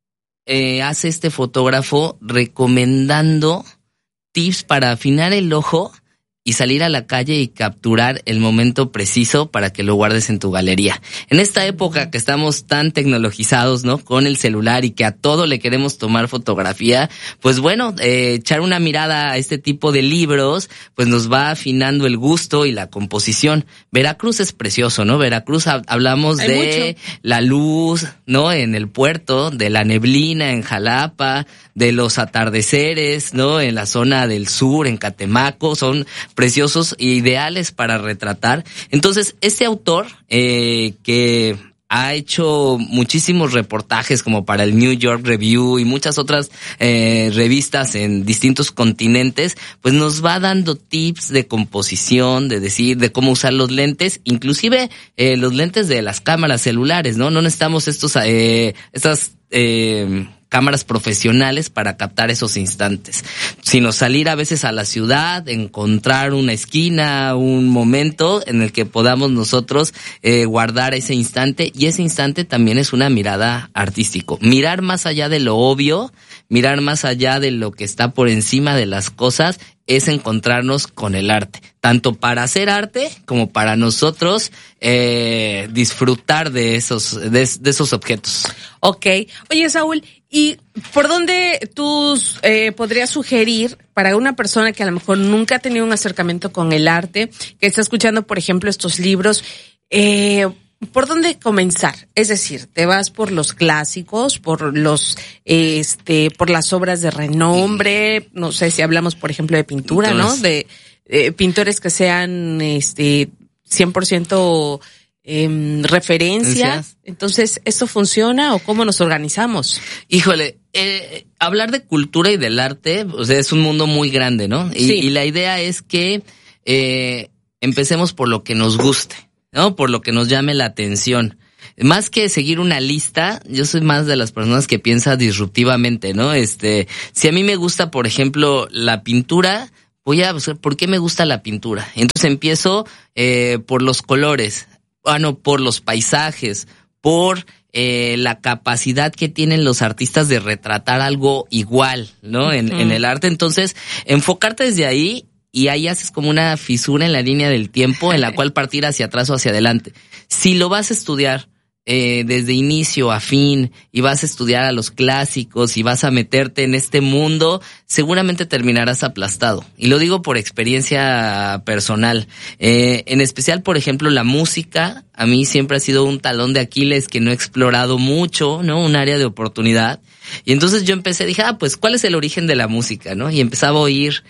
Speaker 25: hace este fotógrafo recomendando tips para afinar el ojo y salir a la calle y capturar el momento preciso para que lo guardes en tu galería. En esta época que estamos tan tecnologizados, ¿no? Con el celular y que a todo le queremos tomar fotografía, pues bueno, echar una mirada a este tipo de libros, pues nos va afinando el gusto y la composición. Veracruz es precioso, ¿no? Veracruz hablamos de la luz, ¿no? En el puerto, de la neblina en Jalapa, de los atardeceres, ¿no? En la zona del sur, en Catemaco, son preciosos e ideales para retratar. Entonces, este autor, que ha hecho muchísimos reportajes como para el New York Review y muchas otras revistas en distintos continentes, pues nos va dando tips de composición, de cómo usar los lentes, inclusive los lentes de las cámaras celulares, ¿no? No necesitamos estas cámaras profesionales para captar esos instantes, sino salir a veces a la ciudad, encontrar una esquina, un momento en el que podamos nosotros guardar ese instante, y ese instante también es una mirada artístico. Mirar más allá de lo obvio, mirar más allá de lo que está por encima de las cosas, es encontrarnos con el arte, tanto para hacer arte como para nosotros disfrutar de esos objetos.
Speaker 23: Okay. Oye, Saúl, ¿y por dónde tú podrías sugerir para una persona que a lo mejor nunca ha tenido un acercamiento con el arte, que está escuchando, por ejemplo, estos libros, ¿por dónde comenzar? Es decir, te vas por los clásicos, por los, por las obras de renombre, no sé si hablamos, por ejemplo, de pintura, ¿no? De pintores que sean, 100% referencias. Entonces, ¿esto funciona o cómo nos organizamos?
Speaker 25: Híjole, hablar de cultura y del arte, o sea, es un mundo muy grande, ¿no? Y la idea es que empecemos por lo que nos guste, ¿no? Por lo que nos llame la atención. Más que seguir una lista, yo soy más de las personas que piensa disruptivamente, ¿no? Si a mí me gusta, por ejemplo, la pintura, voy a buscar por qué me gusta la pintura. Entonces empiezo por los colores, por los paisajes, por la capacidad que tienen los artistas de retratar algo igual, ¿no? En el arte. Entonces, enfocarte desde ahí, y ahí haces como una fisura en la línea del tiempo en la cual partir hacia atrás o hacia adelante. Si lo vas a estudiar desde inicio a fin y vas a estudiar a los clásicos y vas a meterte en este mundo, seguramente terminarás aplastado. Y lo digo por experiencia personal. En especial, por ejemplo, la música, a mí siempre ha sido un talón de Aquiles que no he explorado mucho, ¿no? Un área de oportunidad. Y entonces yo dije, pues, ¿cuál es el origen de la música, no? Y empezaba a oír,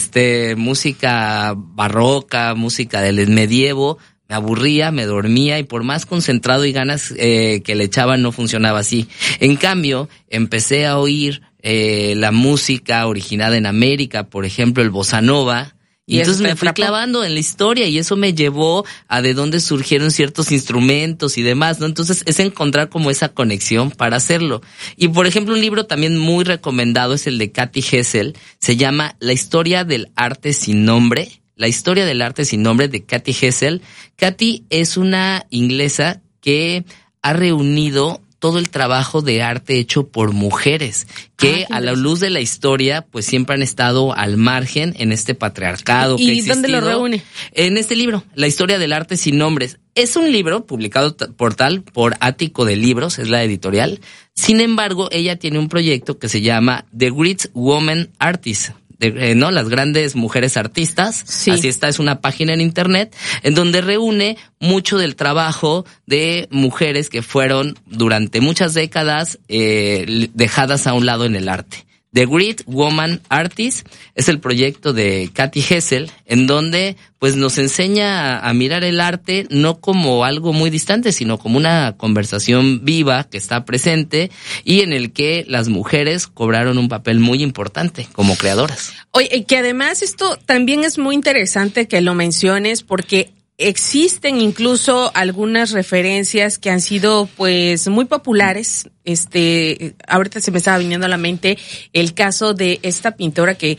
Speaker 25: música barroca, música del medievo. Me aburría, me dormía y por más concentrado y ganas que le echaban no funcionaba así. En cambio, empecé a oír la música originada en América, por ejemplo, el bossa nova. Y entonces me fui clavando en la historia y eso me llevó a de dónde surgieron ciertos instrumentos y demás, ¿no? Entonces es encontrar como esa conexión para hacerlo. Y por ejemplo, un libro también muy recomendado es el de Cathy Hessel. Se llama La historia del arte sin nombre. La historia del arte sin nombre de Cathy Hessel. Cathy es una inglesa que ha reunido todo el trabajo de arte hecho por mujeres que a la luz de la historia pues siempre han estado al margen en este patriarcado.
Speaker 23: ¿Y dónde lo reúne?
Speaker 25: En este libro, La historia del arte sin nombres. Es un libro publicado por Ático de Libros, es la editorial. Sin embargo, ella tiene un proyecto que se llama The Great Women Artists. ¿No? Las grandes mujeres artistas. Sí. Así está, es una página en internet en donde reúne mucho del trabajo de mujeres que fueron durante muchas décadas dejadas a un lado en el arte. The Great Woman Artist es el proyecto de Cathy Hessel, en donde pues nos enseña a mirar el arte no como algo muy distante, sino como una conversación viva que está presente y en el que las mujeres cobraron un papel muy importante como creadoras.
Speaker 23: Oye, que además esto también es muy interesante que lo menciones porque existen incluso algunas referencias que han sido pues muy populares. Ahorita se me estaba viniendo a la mente el caso de esta pintora que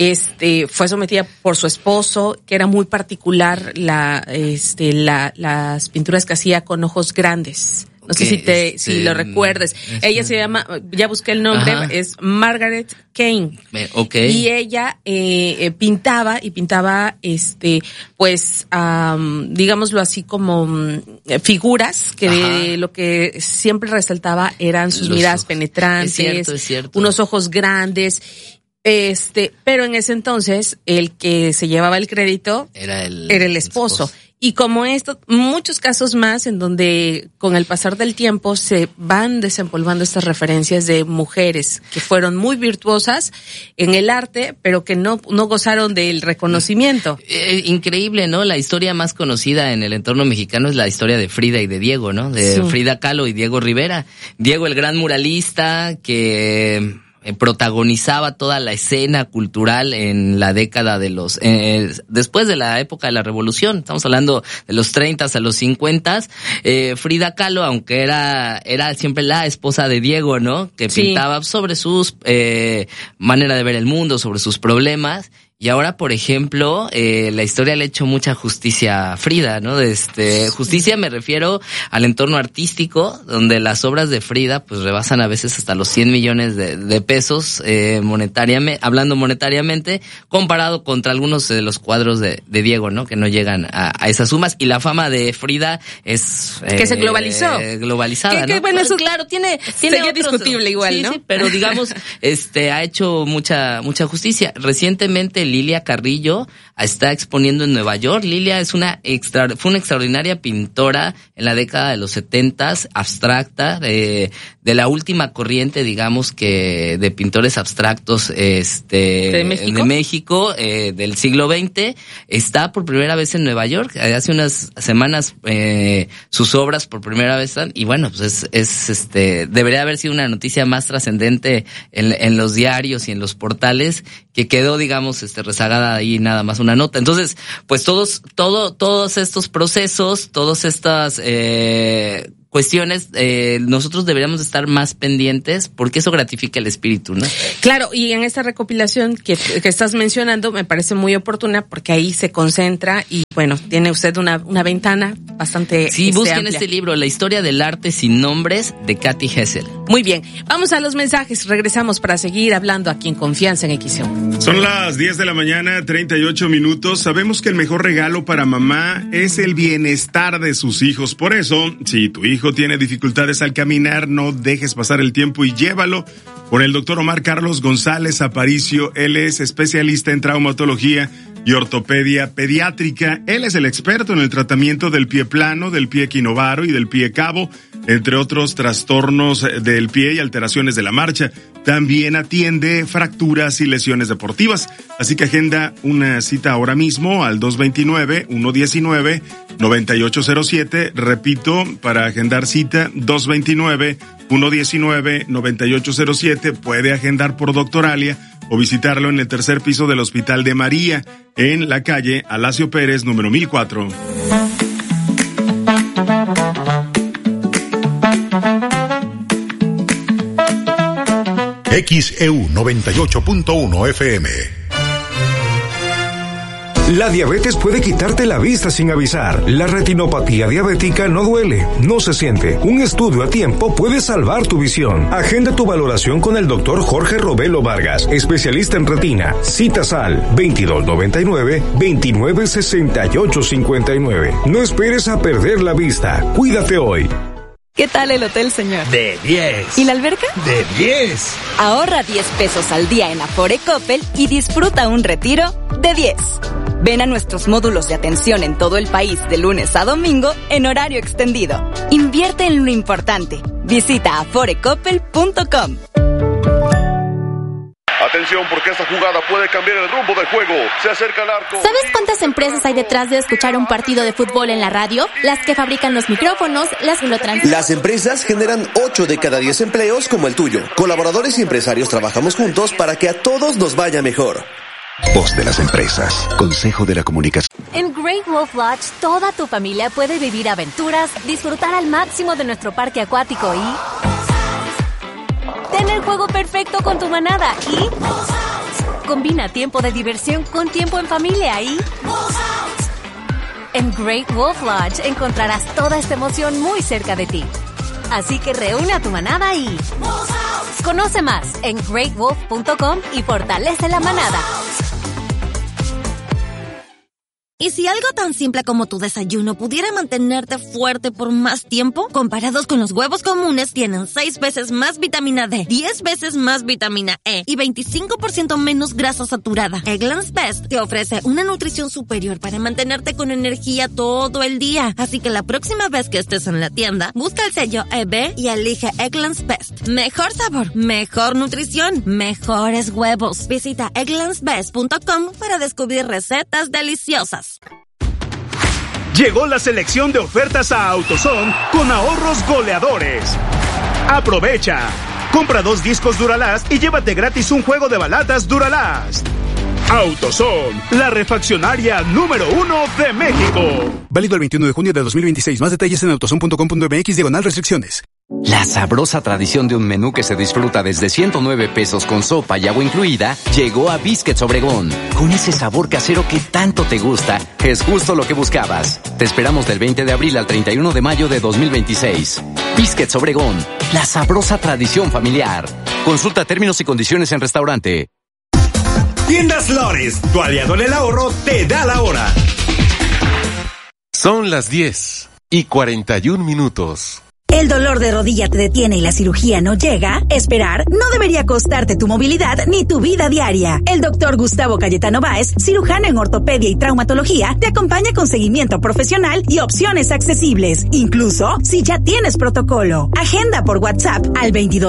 Speaker 23: fue sometida por su esposo, que era muy particular las pinturas que hacía con ojos grandes. No sé si lo recuerdes. Ella se llama, ya busqué el nombre, es Margaret Kane.
Speaker 25: Okay.
Speaker 23: Y ella pintaba, pues, digámoslo así como figuras que lo que siempre resaltaba eran sus miradas penetrantes,
Speaker 25: es cierto.
Speaker 23: Unos ojos grandes. Pero en ese entonces el que se llevaba el crédito era el esposo. Y como muchos casos más en donde con el pasar del tiempo se van desempolvando estas referencias de mujeres que fueron muy virtuosas en el arte, pero que no gozaron del reconocimiento.
Speaker 25: Increíble, ¿no? La historia más conocida en el entorno mexicano es la historia de Frida y de Diego, ¿no? De Frida Kahlo y Diego Rivera. Diego, el gran muralista que protagonizaba toda la escena cultural en la década de después de la época de la Revolución. Estamos hablando de los 30 a los 50. Frida Kahlo, aunque era siempre la esposa de Diego, ¿no? Que pintaba sobre sus manera de ver el mundo, sobre sus problemas. Y ahora, por ejemplo, la historia le ha hecho mucha justicia a Frida, ¿no? Justicia me refiero al entorno artístico, donde las obras de Frida, pues, rebasan a veces hasta los 100 millones de pesos, hablando monetariamente, comparado contra algunos de los cuadros de Diego, ¿no? Que no llegan a esas sumas. Y la fama de Frida es...
Speaker 23: que se globalizó.
Speaker 25: Globalizada, ¿no?
Speaker 23: Bueno, eso claro, tiene sería discutible igual, ¿no?
Speaker 25: Sí, pero digamos, ha hecho mucha justicia. Recientemente Lilia Carrillo está exponiendo en Nueva York. Lilia fue una extraordinaria pintora en la década de los 70s, abstracta, de la última corriente, digamos, que de pintores abstractos ¿De México, del siglo XX. Está por primera vez en Nueva York. Hace unas semanas sus obras por primera vez están, y bueno, pues debería haber sido una noticia más trascendente en los diarios y en los portales, que quedó, digamos, rezagada ahí nada más una nota. Entonces, pues todos estos procesos, todas estas cuestiones, nosotros deberíamos estar más pendientes porque eso gratifica el espíritu, ¿no?
Speaker 23: Claro, y en esta recopilación que estás mencionando me parece muy oportuna porque ahí se concentra y bueno, tiene usted una ventana bastante
Speaker 25: busquen
Speaker 23: amplia.
Speaker 25: este libro, La historia del arte sin nombres, de Katy Hessel.
Speaker 23: Muy bien, vamos a los mensajes, regresamos para seguir hablando aquí en Confianza en XEU.
Speaker 24: Son las 10 de la mañana, 38 minutos. Sabemos que el mejor regalo para mamá es el bienestar de sus hijos. Por eso, si tu hijo tiene dificultades al caminar, no dejes pasar el tiempo y llévalo con el doctor Omar Carlos González Aparicio. Él es especialista en traumatología y ortopedia pediátrica. Él es el experto en el tratamiento del pie plano, del pie equinovaro y del pie cabo, entre otros trastornos del pie y alteraciones de la marcha. También atiende fracturas y lesiones deportivas. Así que agenda una cita ahora mismo al 229-119-9807. Repito, para agendar cita, 229-119-9807. Puede agendar por Doctoralia o visitarlo en el tercer piso del Hospital de María, en la calle Alacio Pérez, número 1004.
Speaker 5: XEU 98.1 FM.
Speaker 11: La diabetes puede quitarte la vista sin avisar. La retinopatía diabética no duele, no se siente. Un estudio a tiempo puede salvar tu visión. Agenda tu valoración con el doctor Jorge Robelo Vargas, especialista en retina. Citas al 2299-296859. No esperes a perder la vista. Cuídate hoy.
Speaker 2: ¿Qué tal el hotel, señor?
Speaker 17: De 10.
Speaker 2: ¿Y la alberca?
Speaker 17: De 10.
Speaker 2: Ahorra 10 pesos al día en Afore Coppel y disfruta un retiro de 10. Ven a nuestros módulos de atención en todo el país de lunes a domingo en horario extendido. Invierte en lo importante. Visita aforecoppel.com.
Speaker 19: Atención, porque esta jugada puede cambiar el rumbo del juego. Se acerca al arco.
Speaker 20: ¿Sabes cuántas empresas hay detrás de escuchar un partido de fútbol en la radio? Las que fabrican los micrófonos, las que lo transmiten.
Speaker 21: Las empresas generan 8 de cada 10 empleos como el tuyo. Colaboradores y empresarios trabajamos juntos para que a todos nos vaya mejor.
Speaker 26: Voz de las empresas. Consejo de la Comunicación.
Speaker 20: En Great Wolf Lodge, toda tu familia puede vivir aventuras, disfrutar al máximo de nuestro parque acuático y tener el juego perfecto con tu manada y combina tiempo de diversión con tiempo en familia y en Great Wolf Lodge encontrarás toda esta emoción muy cerca de ti. Así que reúne a tu manada y conoce más en greatwolf.com y fortalece la manada.
Speaker 6: ¿Y si algo tan simple como tu desayuno pudiera mantenerte fuerte por más tiempo? Comparados con los huevos comunes, tienen 6 veces más vitamina D, 10 veces más vitamina E y 25% menos grasa saturada. Eggland's Best te ofrece una nutrición superior para mantenerte con energía todo el día. Así que la próxima vez que estés en la tienda, busca el sello EB y elige Eggland's Best. Mejor sabor, mejor nutrición, mejores huevos. Visita egglandsbest.com para descubrir recetas deliciosas.
Speaker 27: Llegó la selección de ofertas a AutoZone con ahorros goleadores. Aprovecha. Compra 2 discos Duralast y llévate gratis un juego de balatas Duralast. AutoZone, la refaccionaria número 1 de México.
Speaker 14: Válido el 21 de junio de 2026. Más detalles en autozone.com.mx/restricciones.
Speaker 28: La sabrosa tradición de un menú que se disfruta desde 109 pesos con sopa y agua incluida llegó a Biscuits Obregón. Con ese sabor casero que tanto te gusta, es justo lo que buscabas. Te esperamos del 20 de abril al 31 de mayo de 2026. Biscuits Obregón, la sabrosa tradición familiar. Consulta términos y condiciones en restaurante.
Speaker 29: Tiendas Lores, tu aliado en el ahorro, te da la hora.
Speaker 30: Son las 10:41.
Speaker 1: ¿El dolor de rodilla te detiene y la cirugía no llega? Esperar no debería costarte tu movilidad ni tu vida diaria. El doctor Gustavo Cayetano Báez, cirujano en ortopedia y traumatología, te acompaña con seguimiento profesional y opciones accesibles, incluso si ya tienes protocolo. Agenda por WhatsApp al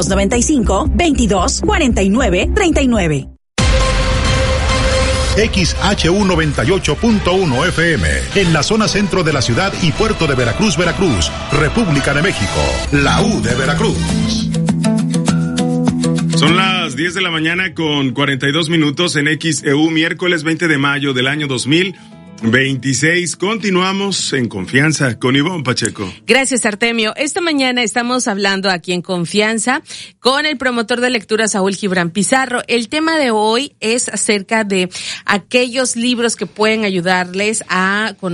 Speaker 1: 2295-224939.
Speaker 5: XHU98.1 FM, en la zona centro de la ciudad y puerto de Veracruz, Veracruz, República de México, la U de Veracruz.
Speaker 24: Son las 10 de la mañana con 42 minutos en XEU, miércoles 20 de mayo del año 2026. Continuamos en Confianza con Ivonne Pacheco.
Speaker 23: Gracias, Artemio. Esta mañana estamos hablando aquí en Confianza con el promotor de lectura Saúl Gibran Pizarro. El tema de hoy es acerca de aquellos libros que pueden ayudarles a conocer